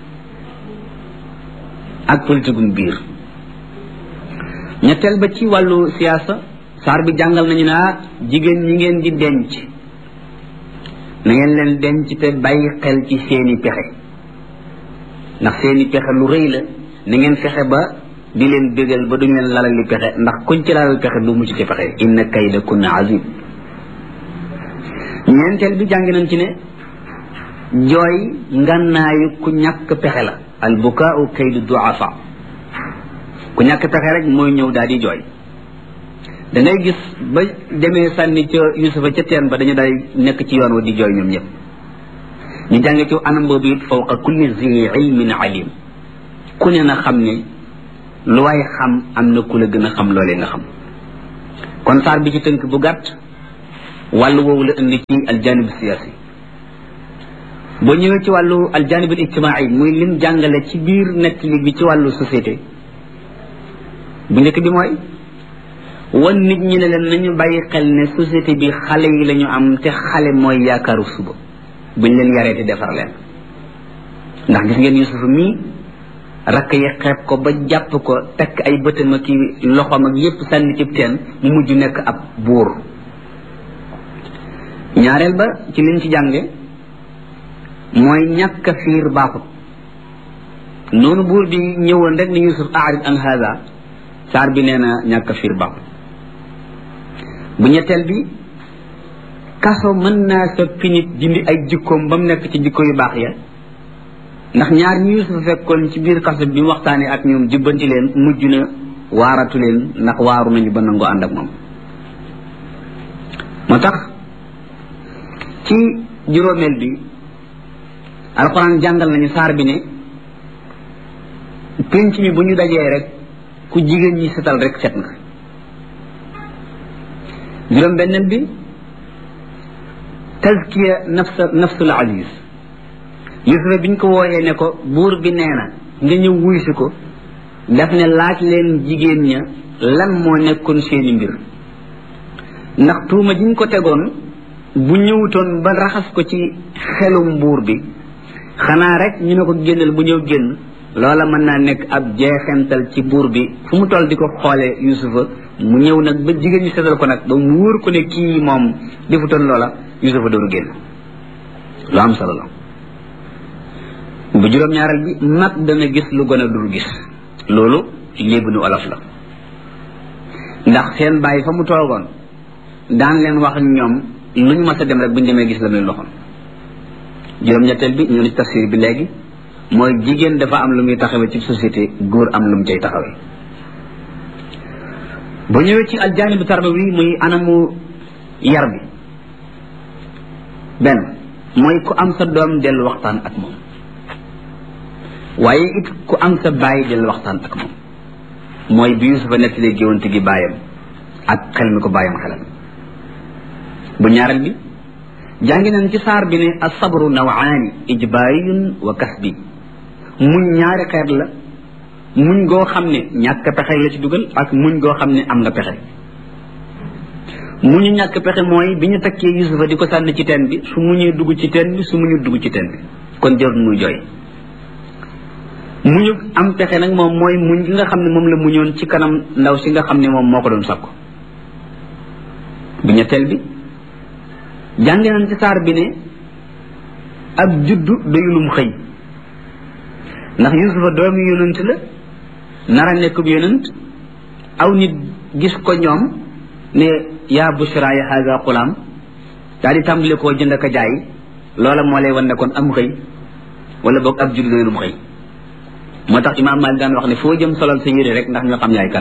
ak politiquum biir ñetteel ba ci wàllu siyaasa saar bi jàngal nañu naa jigéen ñi ngeen di denc na ngeen leen denc te bàyyi xel ci seeni pexe ndax seeni pexe lu rëy la na ngeen fexe ba di leen bégal ba duñu leen lalali pexe ndax kuñ ci lalal pexe du mucc ci pexe inna kayda kunna azim ñeenteel bi jàng nañ ci ne jooy ngannaayu ku ñàkk pexe la al bukaau kaydu duafa ku ñàkk pexe rek mooy ñëw daal di jooy da ngay gis ba demee sànni ca yusufa ca teen ba dañu day nekk ci yoon wa di jooy ñoom ñëpp ñu jàng ci anam boobu it fawqa kulli zi ilmin alim ku ne na xam ne lu waay xam am na ku la gën a xam loolee nga xam kon saar bi ci tënk bu gàtt wàllu woowu la indi ci aljanib siyaasi boo ñëwee ci wàllu aljanib al ijtimaai muy lim jàngale ci biir nettali bi ci wàllu société bu njëkk bi mooy wan nit ñi ne leen nañu bàyyi xel ne société bi xale yi lañu am te xale mooy yaakaaru suba buñ leen yaree te defar leen ndax gis ngeen Yusuf mii rakk yi xeeb ko ba jàpp ko tekk ay bëtam ak loxoom ak yépp sànni cib teen mu mujj nekk ab buur ñaareel ba ci liñ ci jànge mooy ñàkk fiir baaxut noonu buur bi ñëwoon rek ni Yusuf a'rid an hada saar bi nee na ñàkk fiir baaxut bu ñetteel bi kaso mën naa soppi nit dindi ay jikkoom ba mu nekk ci jikko yu baax ya ndax ñaar ñu Yusuf fekkoon ci biir kaso bi mu waxtaanee ak ñoom jubbanti leen mujj na waaratu leen ndax waaru nañu ba nangoo ànd ak moom moo tax ci juróomeel bi alxuraan jàngal nañu saar bi ne pénc mi bu ñu dajee rek ku jigéen ñi setal rek set nga juróom benneel bi tazkiya nafsul aziz Yusufa biñ ko wooyee ne ko buur bi nee na nga ñëw wuy si ko daf ne laaj leen jigéen ña lan moo nekkoon seeni mbir ndax tuuma jiñ ko tegoon bu ñëwutoon ba raxas ko ci xelum buur bi xanaa rek ñu ne ko génnal bu ñëw génn loola mën naa nekk ab jeexental ci buur bi fu mu toll di ko xoolee Yusufa mu ñëw nag ba jigéen ñi seetal ko nag ba mu wóor ko ne kii moom defutoon loola Yusufa dooru génn lu am solo la bu juróom-ñaareel bi mag dana gis lu gën a dul gis loolu léebu nu olof la ndax seen bàyyi fa mu toogoon daan leen wax ñoom lu ñu mas a dem rek bu ñu demee gis la muy loxoon juróom-ñetteel bi ñu ni tafsir bi léegi mooy jigéen dafa am lu muy taxawee ci société góor am lu mu cay taxawee bu ñëwee ci aljaanibu tarbawi muy anamu yar bi benn mooy ku am sa doom dellu waxtaan ak moom waaye it ku am sa bàyyi dellu waxtaan ak moom mooy bi Yusufa nettalee géwante gi bàyyam ak xel mi ko bàyyam xelal bu ñaareel bi jàngi nañ ci saar bi ne as-sabru nawaani ijbaariyun wa kasbi muñ ñaari xeet la muñ goo xam ne ñàkk pexe la ci dugal ak muñ goo xam ne am nga pexe muñu ñàkk pexe mooy bi ñu takkee Yusufa di ko sànni ci teen bi su muñee dugg ci teen bi su muñu dugg ci teen bi kon jarul muy jooy muñu am pexe nag moom mooy muñ gi nga xam ne moom la muñoon ci kanam ndaw si nga xam ne moom moo ko doon sakku bu ñetteel bi jàngi nañ ci saar bi ne ab juddu doyulum xëy ndax Yusufa doomi yonent la nara nekkub yonent aw nit gis ko ñoom ne yaa bushra ya haza xulaam daal di tàmbale koo jënd ak a jaay loola moo lay wan ne kon am xëy wala boog ab juddu doyulum xëy moo tax imaam Maalik daan wax ne foo jëm solal sa yére rek ndax ñoo xam yaay kan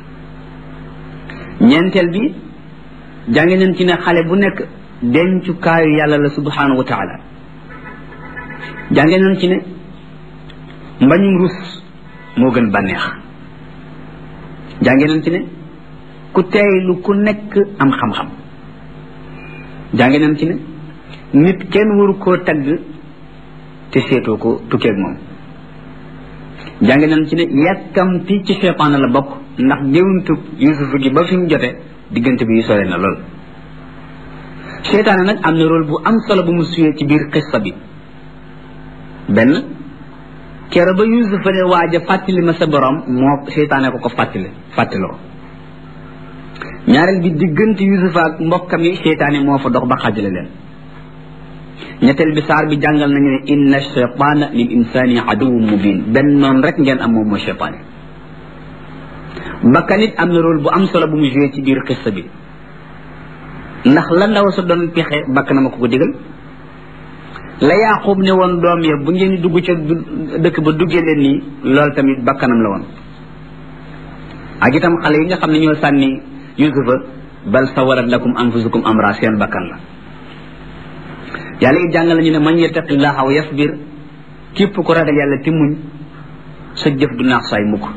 ñeenteel bi jàngi nañ ci ne xale bu nekk dencukaayu yàlla la subhanahu wa taala jàngi nañ ci ne mbañum rus moo gën bànneex jàngi nañ ci ne ku teeylu ku nekk am xam-xam jàngi nañ ci ne nit kenn waru koo tagg te seetoo ko tukkeeg moom jàngi nañ ci ne yàkkamti ci seytaane la bokk ndax géwuntu Yuusuf gi ba fi mu jote diggante bi sore na lool seytaane nag am na rôle bu am solo bu mu suyee ci biir xissa bi benn kero ba Yuusufa ne waaja fàttali ma sa borom moo seytaane ko fàttaloo ñaareel bi diggante Yuusufa ak mbokkam yi seytaane moo fa dox ba xaajale leen ñetteel bi saar bi jàngal nañu ne inna shaytaana lil insani aduwwun mubin benn noonu rek ngeen am moom mooy seytaane bakkan it am na rôle bu am solo bu mu joué ci biir xissa bi ndax la ndaw sa doon pexe bakk na ma ko digal la Yaaqub ne woon doom ya bu ngeen dugg ca dëkk ba duggee leen nii loolu tamit bakkanam la woon ak itam xale yi nga xam ne ñoo sànni Yusufa bal sawarat lakum anfusukum amra seen bakkan la yàlla it jàngal nañu ne man yattaqillaha wa yasbir képp ko ragal yàlla ti muñ sa jëf du naax saay mukk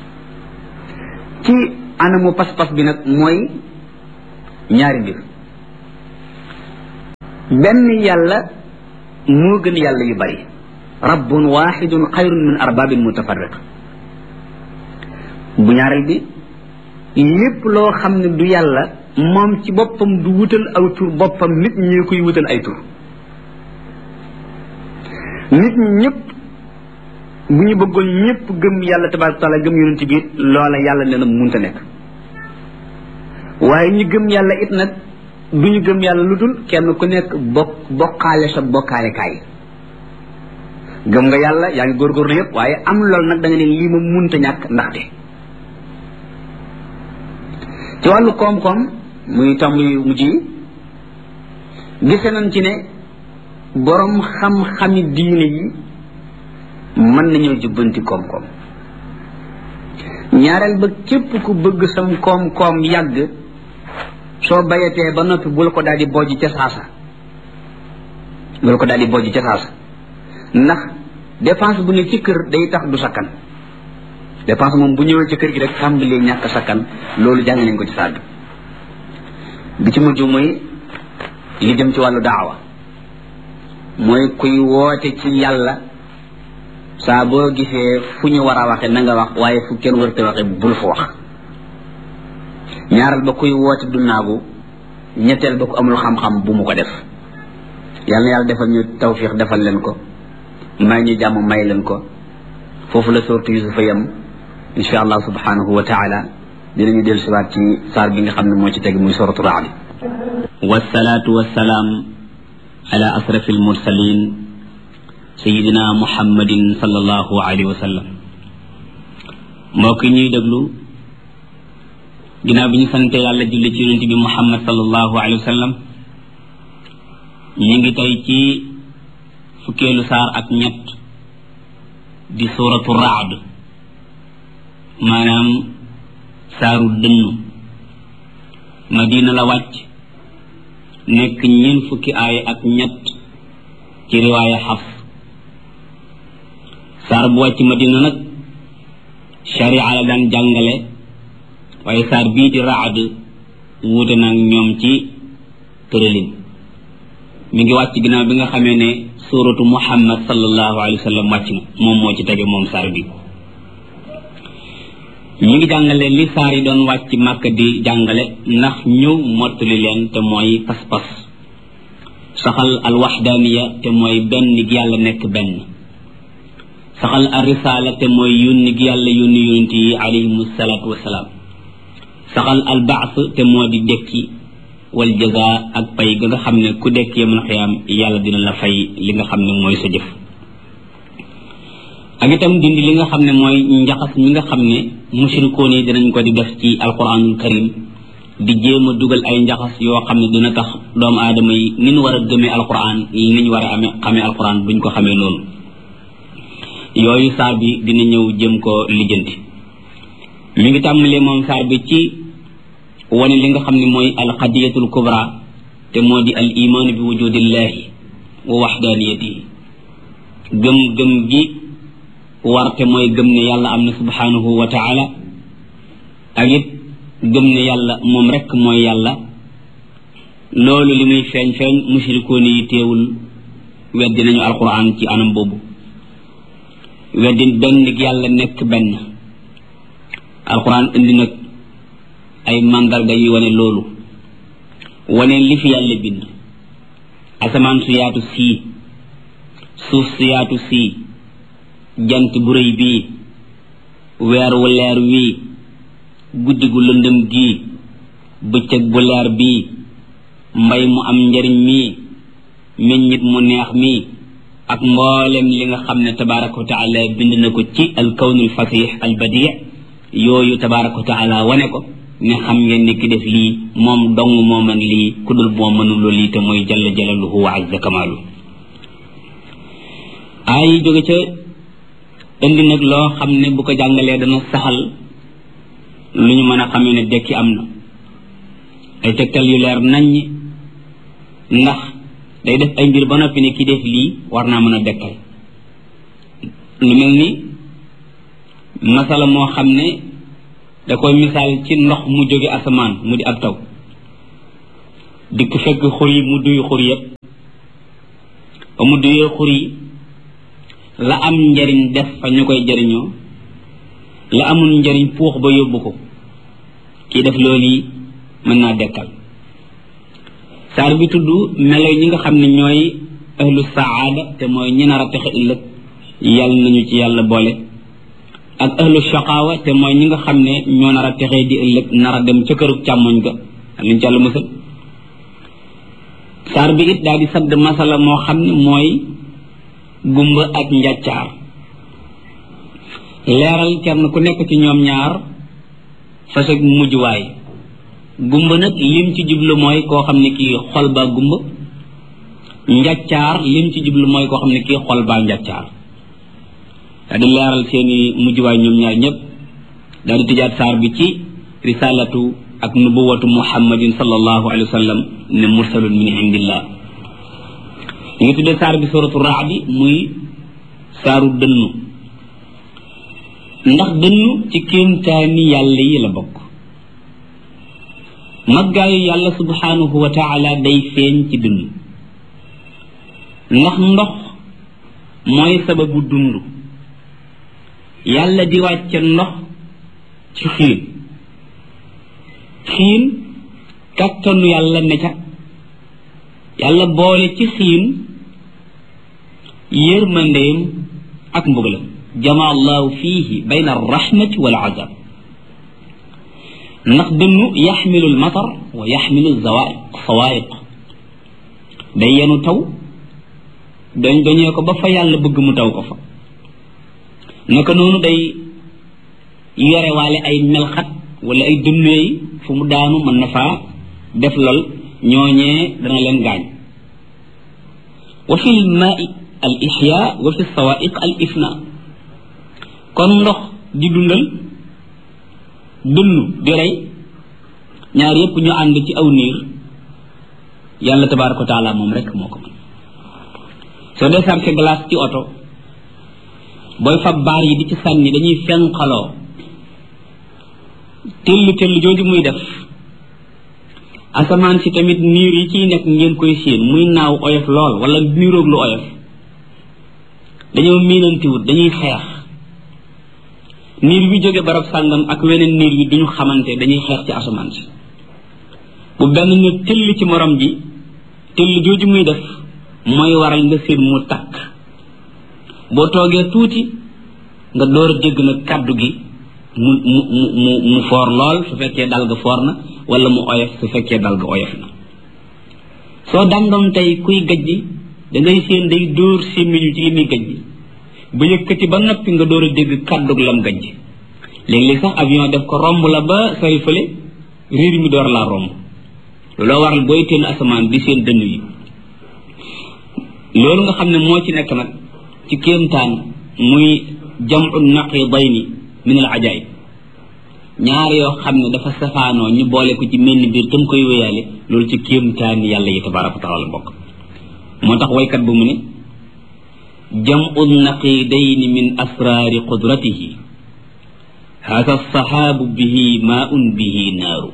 ci anamu pas-pas bi nag mooy ñaari mbir benn yàlla moo gën yàlla yu bari rabbun waxidun xayrun min arbabin mutafarriq bu ñaareel bi lépp loo xam ne du yàlla moom ci boppam du wutal aw tur boppam nit ñi koy wutal ay tur nit ñi ñëpp bu ñu bëggoon ñëpp gëm yàlla tabaaraka taala gëm yonent bi loola yàlla nee na munta nekk waaye ñi gëm yàlla it nag du ñu gëm yàlla lu dul kenn ku nekk bokkaale sa bokkaale kaay gëm nga yàlla yaa ngi góorgóorlu yëpp waaye am loolu nag da nga ne lii ma munta ñàkk ndaxte ci wàllu koom-koom muy tomb yu mujj yi gise nañ ci ne borom xam-xami diine yi mën nañoo jubbanti koom-koom ñaareel ba képp ku bëgg sam koom-koom yàgg soo bayatee ba noppi bul ko daal di bojj ca saasa ndax dépense bu ne ci kër day tax du sakkan dépense moom bu ñëwee ci kër gi rek tàmbalee ñàkk sakkan loolu jàng nañ ko ci sàdd bi ci mujj mooy li jëm ci wàllu daawa mooy kuy woote ci yàlla saa boo gisee fu ñu war a waxe na nga wax waaye fu kenn warta waxe bul fa wax ñaaral ba kuy woote du naagu ñetteel ba ku amul xam-xam bu mu ko def yàlla na yàlla defal ñu tawfiq defal leen ko may ñu jàmm may leen ko foofu la sourate Yusufa yam insha allah subhanahu wa taala dinañu dellu siwaat ci saar bi nga xam ne moo ci teg muy suratu Ra'd wasalaatu wasalaam ala asrafi almursalin sayidina muhammadin sallallahu alayhi wa sallam mbokk yi ñuy déglu ginnaaw bi ñu sante yàlla julli ci yonent bi muhammad sallallahu alayhi wa sallam ñu ngi tey ci fukkeelu saar ak ñett di suratu Ra'd maanaam saaru dënnu madina la wàcc nekk ñeent fukki aaya ak ñett ci riwaaya Hafs saar bu wàcc madina nag sharia la daan jàngale waaye saar bii di Ra'd wuute nag ñoom ci tëralin mi ngi wàcc ginnaaw bi nga xamee ne suratu Muhammad sallallahu alayhi wa sallam wàcc na moom moo ci tege moom saar bi ñi ngi jàngale li saar yi doon wàcc Màkka di jàngale ndax ñëw mottali leen te mooy pas-pas saxal alwaxdaaniya te mooy benn gi yàlla nekk benn saxal alrisaala te mooy yónni gi yàlla yónni yonent yi alayhimu salaatu wasalaam saxal albaas te moo di dekki wal jaza ak pay ga nga xam ne ku dekk yamal xiyaam yàlla dina la fay li nga xam ne mooy sa jëf ak itam dindi li nga xam ne mooy njaxas mi nga xam ne mushrikoon yi dinañ ko di def ci alquranul karim di jéem a dugal ay njaxas yoo xam ne dina tax doomu aadama yi ni ñu war a gëmee alquran ni ñu war a xamee alquran buñ ko xamee noonu yooyu saar bi dina ñëw jëm ko lijjanti mi ngi tàmbalee moom saar bi ci wane li nga xam ne mooy alqadiyatul kubra te moo di al imaanu bi wujudillahi wa waxdaaniyatihi gëm gi warte mooy gëm ne yàlla am na subhanahu wa taala ak it gëm ne yàlla moom rekk mooy yàlla loolu li muy feeñ mushrikoon yi teewul weddi nañu alquran ci anam boobu weddi benn gi yàlla nekk benn alquran indi nag ay màndarga yi wane loolu wane li fi yàlla bind asamaan su yaatu sii suuf su yaatu sii jant bu rëy bii weer wu leer wii guddi gu lëndëm gii bëccëg bu leer bii mbay mu am njariñ mii meññit mu neex mii ak mboolem li nga xam ne tabaraka wa taala bind na ko ci alkawnul fasix albadi yooyu tabaraka wa taala wane ko ne xam ngeen ni ki def lii moom dong moo mën lii ku dul moo mënuloo lii te mooy jalla jalaluhu wa azza kamaalu ay jóge ca indi nag loo xam ne bu ko jàngalee dana saxal lu ñu mën a xamee ne dekki am na ay tegtal yu leer naññ ndax day def ay mbir ba noppi ne ki def lii war naa mën a dekkal lu mel ni masala moo xam ne da koy misaal ci ndox mu jóge asamaan mu di ab taw dikk fekk xur yi mu duy xur yépp ba mu duyee xur yi la am njariñ def fa ñu koy jariñoo la amul njariñ puux ba yóbbu ko kii def loolu yi mën naa dekkal saar bi tudd melo ñi nga xam ne ñooy ahlu saada te mooy ñi nar a texe ëllëg yàlla nañu ci yàlla boole ak ahlu shaqaawa te mooy ñi nga xam ne ñoo nar a texee di ëllëg nar a dem ca kërug càmmoñ ga nañ ci yàlla musal saar bi it daal di sadd masala moo xam ne mooy gumba ak njàccaar leeral kenn ku nekk ci ñoom ñaar fasag mujjuwaay gumba nag lim ci jublu mooy koo xam ne kii xol baa gumba njàccaar lim ci jublu mooy koo xam ne kii xol baa njàccaar daal di leeral seeni mujjuwaay ñoom ñaar ñëpp daal di tëjaat saar bi ci risalatu ak nubuwatu muhammadin sallallahu alayhi wa sallam ne mursalun min indillah ñu ngi tuddee saar bi suratu raadi muy saaru dënnu ndax dënnu ci kéemtaani yàlla yi la bokk maggaayu yàlla subhanahu wa taala day feeñ ci dënnu ndax ndox mooy sababu dund yàlla di wàcce ndox ci xiin xiin kattanu yàlla ne ca yàlla boole ci xiin yërmandeem ak mbugalam jamaa allahu fiihi bayna arrahmati wal azab ndax dënnu yaxmilu almatar wa yaxmilu sawaiq day yenu taw doñee ko ba fa yàlla bëgg mu taw ko fa naka noonu day yore waale ay melxat wala ay dënnuy fu mu daanu mën na faa def lol ñooñee dana leen gaañ wa fi lmaai al ixya wa fi sawaiq al ifna kon ndox di dundal dënnu di rey ñaar yépp ñu ànd ci aw niir yàlla tabaraka wa taala moom rek moo ko mën soo dee sarse glace ci oto booy fab baar yi di ci sànni dañuy fenqaloo tell jooju muy def asamaan si tamit niir yi ciy nekk ngeen koy séen muy naaw oyof lool wala niiroog lu oyof dañoo miinantiwut dañuy xeex niir wi jóge barab sàngam ak weneen niir wi duñu xamante dañuy xeex ci asamaan si bu benn ñu tell ci morom ji tell jooju muy def mooy waral nga séen mu takk boo toogee tuuti nga door a dégg nag kàddu gi mu foor lool su fekkee dal ga foor na wala mu oyof su fekkee dal ga oyof na soo dandoom tey kuy gajji da ngay séen day dóor sémmiñu ci li muy gajji ba yëkkati ba noppi nga door a dégg kàddug lam gajji léeg-léeg sax avion def ko romb la ba sori fële riir mi door laa romb looloo waral booy teen asamaan di seen dënn yi loolu nga xam ne moo ci nekk nag ci kéemtaan muy jamu naqidayni min al ajaib ñaar yoo xam ne dafa safaanoo ñu boole ko ci menn biir tam koy wéyaale loolu ci kéemtaan yàlla yi tabaraka wa taala bokk moo tax waykat bu mu ne jamu naqidayni min asraari qudratihi hada saxaabu bihi maun bihi naaru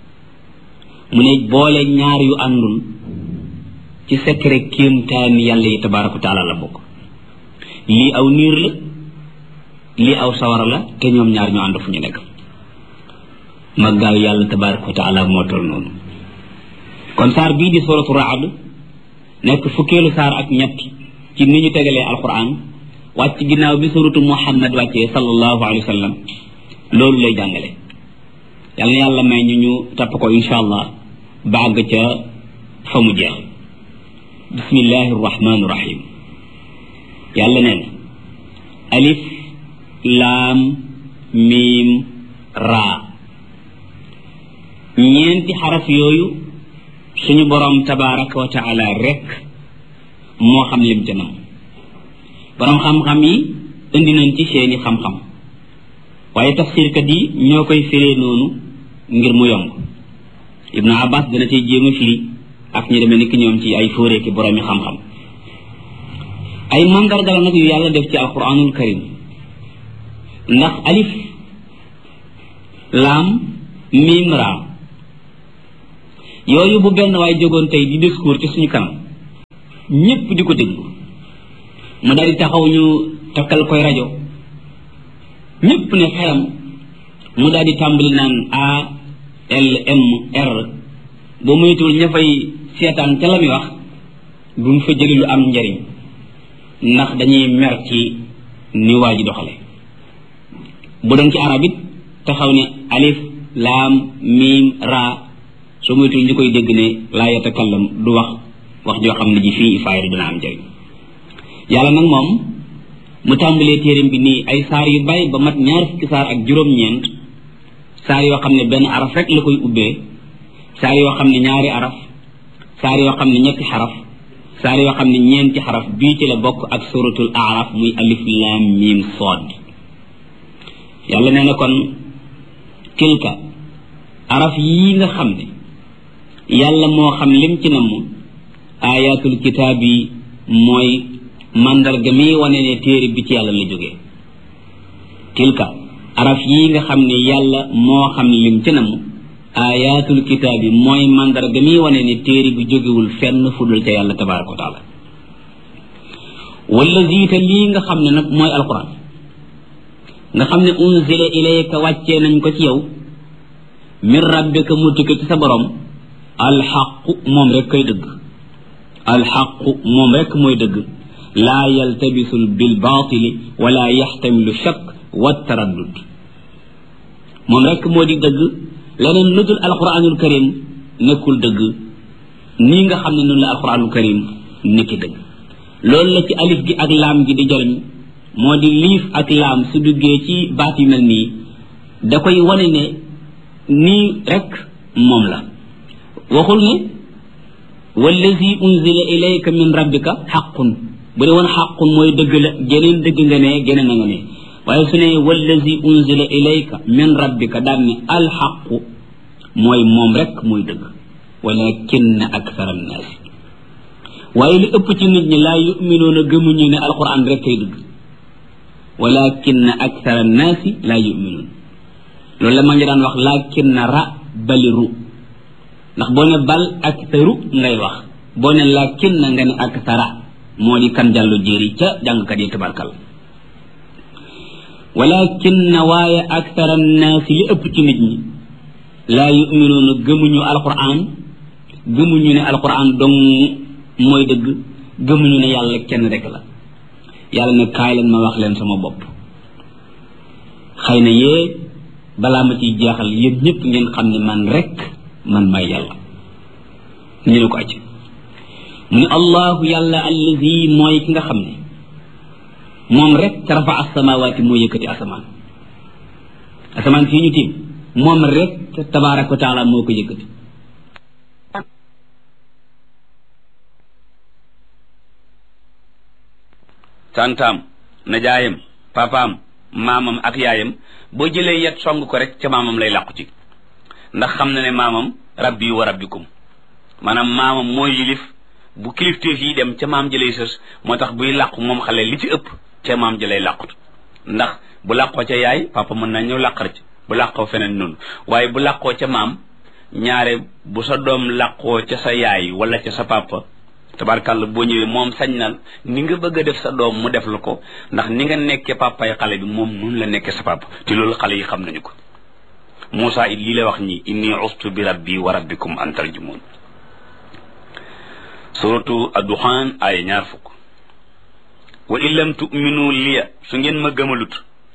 mu ne boole ñaar yu àndul ci secret kéemtaan yàlla yi tabaraka wa taala la bokk lii aw niir la lii aw sawara la te ñoom ñaar ñu ànd fu ñu nekk maggaayu yàlla tabaraka wa taala moo toll noonu kon saar bii di suratu raad nekk fukkeelu saar ak ñett ci ni ñu tegalee alquran wàcc ginnaaw bi suratu muhammad wàccee sallallahu alayhi wa sallam loolu lay jàngale yàlla na yàlla may ñu tapp ko insha allah bàgg ca fa mu jeex bismillahi arrahmani irrahim yàlla nee na alif laam miim raa ñeenti xaraf yooyu suñu boroom tabaraka wa taala rek moo xam lim ca nam boroom xam-xam yi indi nañ ci seeni xam-xam waaye tafsirkat yi ñoo koy firee noonu ngir mu yomb ibnu abbas dana cay jéem a firi ak ñu demee ni ki ñoom ci ay fóoree ki boroomi xam-xam ay mandarga la nag yu yàlla def ci alquranul karim ndax alif laam miim raa yooyu bu benn waay jógoon tey di discours ci suñu kanam ñépp di ko déglu mu daal di taxaw ñu takkal koy rajo ñépp ne xeram mu daal di tàmbali naan ALMR boo moytuwul ña fay seetaan ca la muy wax duñ fa jëli lu am njariñ ndax dañuy mer ci ni waa ji doxale bu doon ci arab it taxaw ne alif laam miim raa soo moytuwul ñu koy dégg ne laa yatakallam du wax joo xam ne ji fii ifaayir dina am njariñ yàlla nag moom mu tàmbalee téeram bi nii ay saar yu bàyyi ba mat 2 fukki saar ak juróom-ñeent saar yoo xam ne benn araf rek la koy ubbee saar yoo xam ne 2 araf saar yoo xam ne 3 xaraf saar yoo xam ne 4 xaraf bii ci la bokk ak suratul araf muy alif lam mim sood yàlla nee na kon tilka araf yii nga xam ne yàlla moo xam lim ci namm ayatul kitaab yi mooy mandarga mi wane ne téere bi ci yàlla la jógee tilka araf yii nga xam ne yàlla moo xam lim ci namm ayatul kitaab yi mooy mandarga mi wane ne téere bi jógewul fenn fudul ca yàlla tabaraka wa taala wala ziita lii nga xam ne nag mooy alquran nga xam ne unzila ilayka wàccee nañ ko ci yow min rabbika mu tukki ci sa borom alxaqu moom rek koy dëgg alxaqu moom rek mooy dëgg laa yaltabisul bil baatili wala yaxtamilu shakk wa taraddud moom rek moo di dëgg leneen lu dul alquranul karim nekkul dëgg nii nga xam ne noonu la alquranul karim nekki dëgg loolu la ci alif gi ak laam gi di jariñ moo di liif ak laam su duggee ci baat yu mel nii da koy wane ne nii rek moom la waxul ne wallazi unzila ilayka min rabbika xaqun bu dee woon xaqun mooy dëgg la geneen dëgg nga ne geneen na nga ne waaye su ne wallazi unzila ilayka min rabbika daan ne alxaqu mooy moom rek mooy dëgg walakinna akthara annaasi waaye li ëpp ci nit ñi laa yuminuuna gëmuñu ne alquran rek kay dëgg walakinna akthara annaasi laa yuminuun loolu la ma ngi daan wax lakinna ra baliru ndax boo ne bal aktharu ngay wax boo ne lakinna nga ne akthara moo di kan jàllu jéeri ca jàngkat yi tabarkal walakinna waaye akthara annaasi li ëpp ci nit ñi laa yuminuuna gëmuñu alquran gëmuñu ne alquran dong mooy dëgg gëmuñu ne yàlla kenn rek la yàlla ne kaay leen ma wax leen sama bopp xëy na yee balaa ma ciy jeexal yéen ñëpp ngeen xam ne man rek man may yàlla ñu ne ko acc mu ne allahu yàlla allazi mooy ki nga xam ne moom rek rafa as-samaawaati moo yëkkati asamaan fii ñu tiim moom rek tabaaraka wa taala moo ko yëkkati tantaam najaayam papaam maamam ak yaayam boo jëlee yet song ko rek ca maamam lay làqu ci ndax xam na ne maamam rabbi wa rabbikum maanaam maamam mooy yilif bu kilifteef yi dem ca maam jëlay sës moo tax buy làqu moom xale li ci ëpp ca maam jëlay làqut ndax bu làqoo ca yaay papa mën na ñëw làqar ci bu làqoo feneen noonu waaye bu làqoo ca maam ñaare bu sa doom làqoo ca sa yaay wala ca sa papa tabarkàlla boo ñëwee moom sañ na ni nga bëgg a def sa doom mu def la ko ndax ni nga nekkee papay xale bi moom nun la nekkee sa papa te loolu xale yi xam nañu ko Moussa it lii lay wax ñi inni ustu bi rabbi wa rabbikum an tarjumun suratu ad-Duxaan ay 20 wa in lam tu'minu liya su ngeen ma gëmalut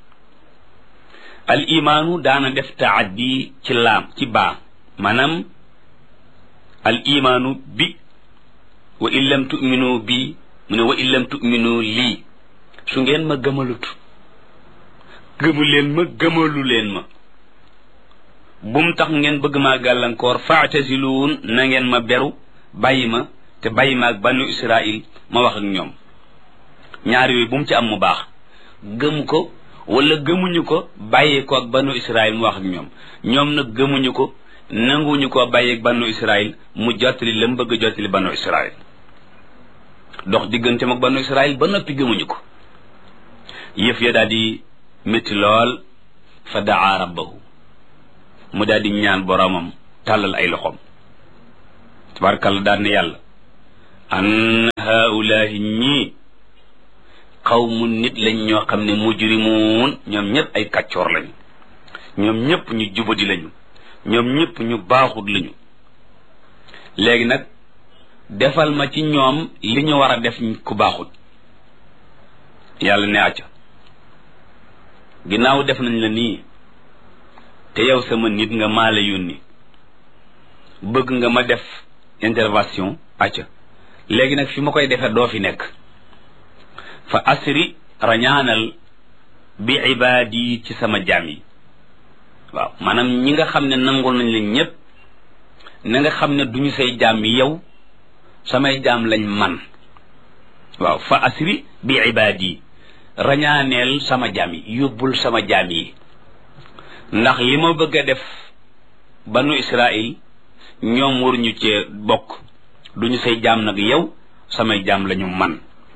al imaanu daana def taaddi ci laam ci baa maanaam al imaanu bi wa in lam tu'minu bi mu ne wa in lam tu'minu lii su ngeen ma gëmalut gëmu leen ma gëmalu leen ma bum tax ngeen bëgg maa gàllankoor fa'taziluun na ngeen ma beru bàyyi ma te bàyyi ma ak banu Israil ma wax ak ñoom ñaar yooyu bu mu ci am mu baax gëm ko wala gëmuñu ko bàyyi ko ak banu Israil mu wax ak ñoom ñoom nag gëmuñu ko nanguñu ko bàyyi ak banu Israil mu jottali la mu bëgg a jottali banu Israil dox diggante ak banu Israil ba noppi gëmuñu ko yëf ya daal di métti lool fa daa rabbahu mu daal di ñaan boromam tàllal ay loxoom tabarakalla daal ne yàlla an haulahi ñii qawmun nit lañ ñoo xam ne mujrimuun ñoom ñëpp ay kàccoor lañu ñoom ñëpp ñu jubadi lañu ñoom ñëpp ñu baaxut lañu léegi nag defal ma ci ñoom li ñu war a def ku baaxut yàlla ne acca ginnaaw def nañ la nii te yow sama nit nga maa la yónni bëgg nga ma def intervention acca léegi nag fi ma koy defee doo fi nekk fa asri rañaanal bi ibaadi ci sama jaam yi waaw maanaam ñi nga xam ne nangul nañ leen ñëpp na nga xam ne duñu say jaam yi yow samay jaam lañ man waaw fa asri bi ibaadi rañaaneel sama jaam yi yóbbul sama jaam yi ndax li ma bëgg a def banu Israil ñoom waruñu cee bokk duñu say jaam nag yow samay jaam lañu man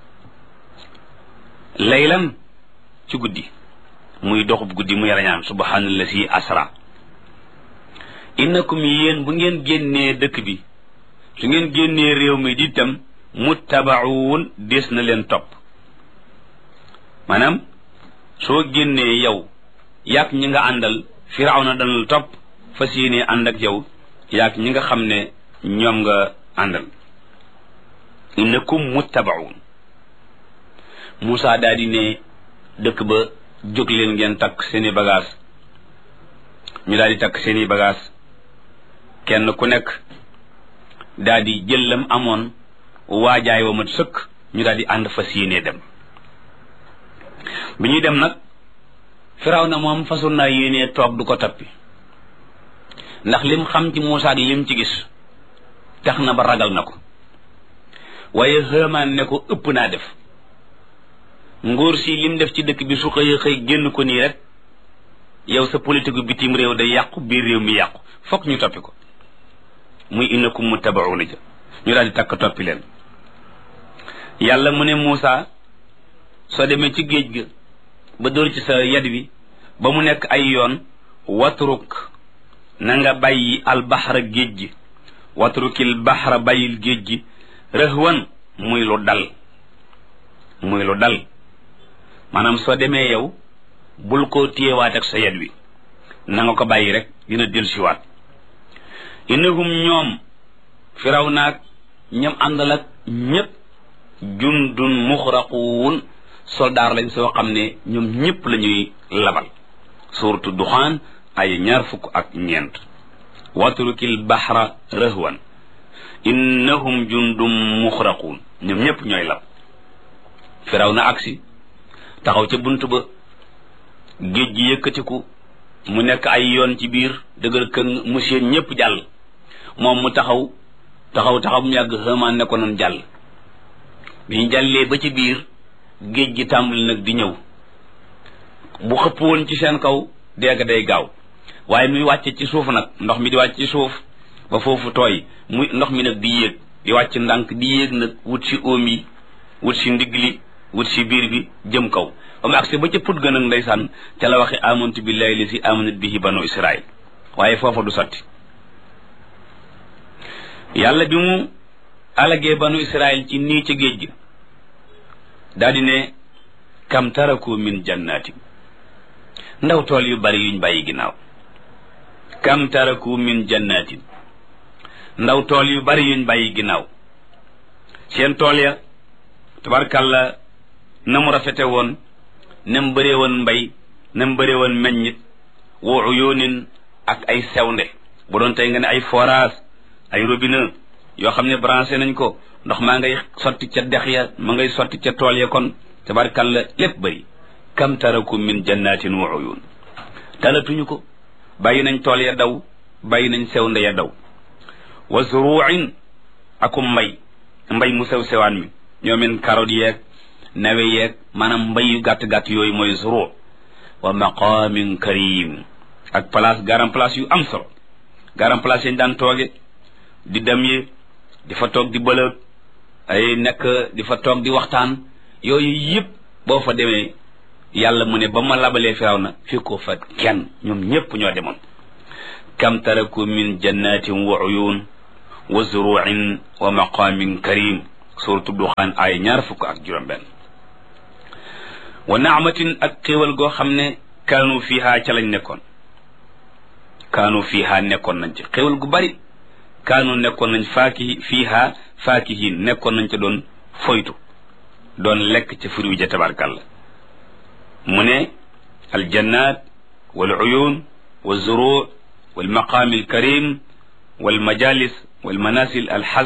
laylan ci guddi muy doxub guddi muy rañaan subhanallazi asra innakum yéen bu ngeen génnee dëkk bi su ngeen génnee réew mi di tam muttabaun des na leen topp maanaam soo génnee yow yaak ñi nga àndal firawna dana la topp fas yéenee ànd ak yow yaak ñi nga xam ne ñoom nga àndal innakum muttabaun Moussa daal di ne dëkk ba jóg leen ngeen takk seeni bagage ñu daal di takk seeni bagage kenn ku nekk daal di jël lam amoon waajaay wa mat sëkk ñu daal di ànd fas yéenee dem bi ñuy dem nag Firawna moom façon naa yéenee toog du ko tappi ndax lim xam ci Moussa ak lim ci gis tax na ba ragal na ko waaye Haamaan ne ko ëpp naa def nguur si lim def ci dëkk bi su xëy xëy génn ko nii rek yow sa politique bitim réew day yàqu biir réew mi yàqu fokk ñu toppi ko muy innakum muttabauna ja ñu daal di takk toppi leen yàlla mu ne Moussa soo demee ci géej ga ba dóor ci sa yad wi ba mu nekk ay yoon watruk na nga bàyyi albaxra géej gi watrukil baxra bàyyil géej gi rëhwan muy lu dal maanaam soo demee yow bul ko téyewaat ak sa yad wi na nga ko bàyyi rek dina dellusiwaat innahum ñoom Firawna ak ñam àndal ak ñépp jundun muxraquun soldaar lañ soo xam ne ñoom ñépp la ñuy labal suuratu duxaan ay 24 watrukil baxra rëhwan innahum jundum muxraquun ñoom ñépp ñooy lab Firawna agsi taxaw ca bunt ba géej gi yëkkatiku mu nekk ay yoon ci biir dëgër këng monsieur ñépp jàll moom mu taxaw mu yàgg Haamaan ne ko noon jàll bi ñu jàllee ba ci biir géej gi tàmbali nag di ñëw bu xëpp woon ci seen kaw dégg day gaaw waaye muy wàcce ci suuf nag ndox mi di wàcc ci suuf ba foofu tooy muy ndox mi nag di yéeg di wàcc ndànk di yéeg nag wut si óom yi wut si ndigg li wut si biir bi jëm kaw ba mu agsi ba ca put gën ak ndeysaan ca la waxe amantu billahi lazi amanat bihi banu Israil waaye foofa du sotti yàlla bi mu alagee banu Israil ci nii ca géej gi daal di ne kam taraku min jannati ndaw tool yu bari yuñ bàyyi ginnaaw kam taraku min jannatin ndaw tool yu bari yuñ bàyyi ginnaaw seen tool ya tabarkàlla na mu rafete woon na mu bëree woon mbay na mu bëree woon meññit wa uyunin ak ay sewnde bu doon tey nga ne ay forage ay robinet yoo xam ne branché nañ ko ndox maa ngay sotti ca dex ya ma ngay sotti ca tool ya kon tabarkàlla lépp bëri kam taraku min jannatin wa uyun talatuñu ko bàyyi nañ tool ya daw bàyyi nañ sewnde ya daw wa zuruin akum mbay mu sew sewaan mi ñoomen carotte yeeg nawe yeeg maanaam mbay yu gàtt-gàtt yooyu mooy zuru wa maqamin karim ak garam place yu am solo garam place yañ daan tooge di dem yi di fa toog di bëlëg ay nekk di fa toog di waxtaan yooyu yëpp boo fa demee yàlla mu ne ba ma labalee Firawna fi ko fa kenn ñoom ñépp ñoo demoon kam taraku min jannatin wa uyun wa zuruin wa maqamin karim suratu duxaan ay 25 wa naamatin ak xéewal goo xam ne kaanu fiha ca lañ nekkoon kaanu fiha nekkoon nañ ci xéewal gu bari kaanu nekkoon nañ fiha faakihin nekkoon nañ ca doon foytu doon lekk ca furu ja tabarkàlla mu ne aljannat wal uyun wal zuru wal maqaami al karim wal majalis wal manasil al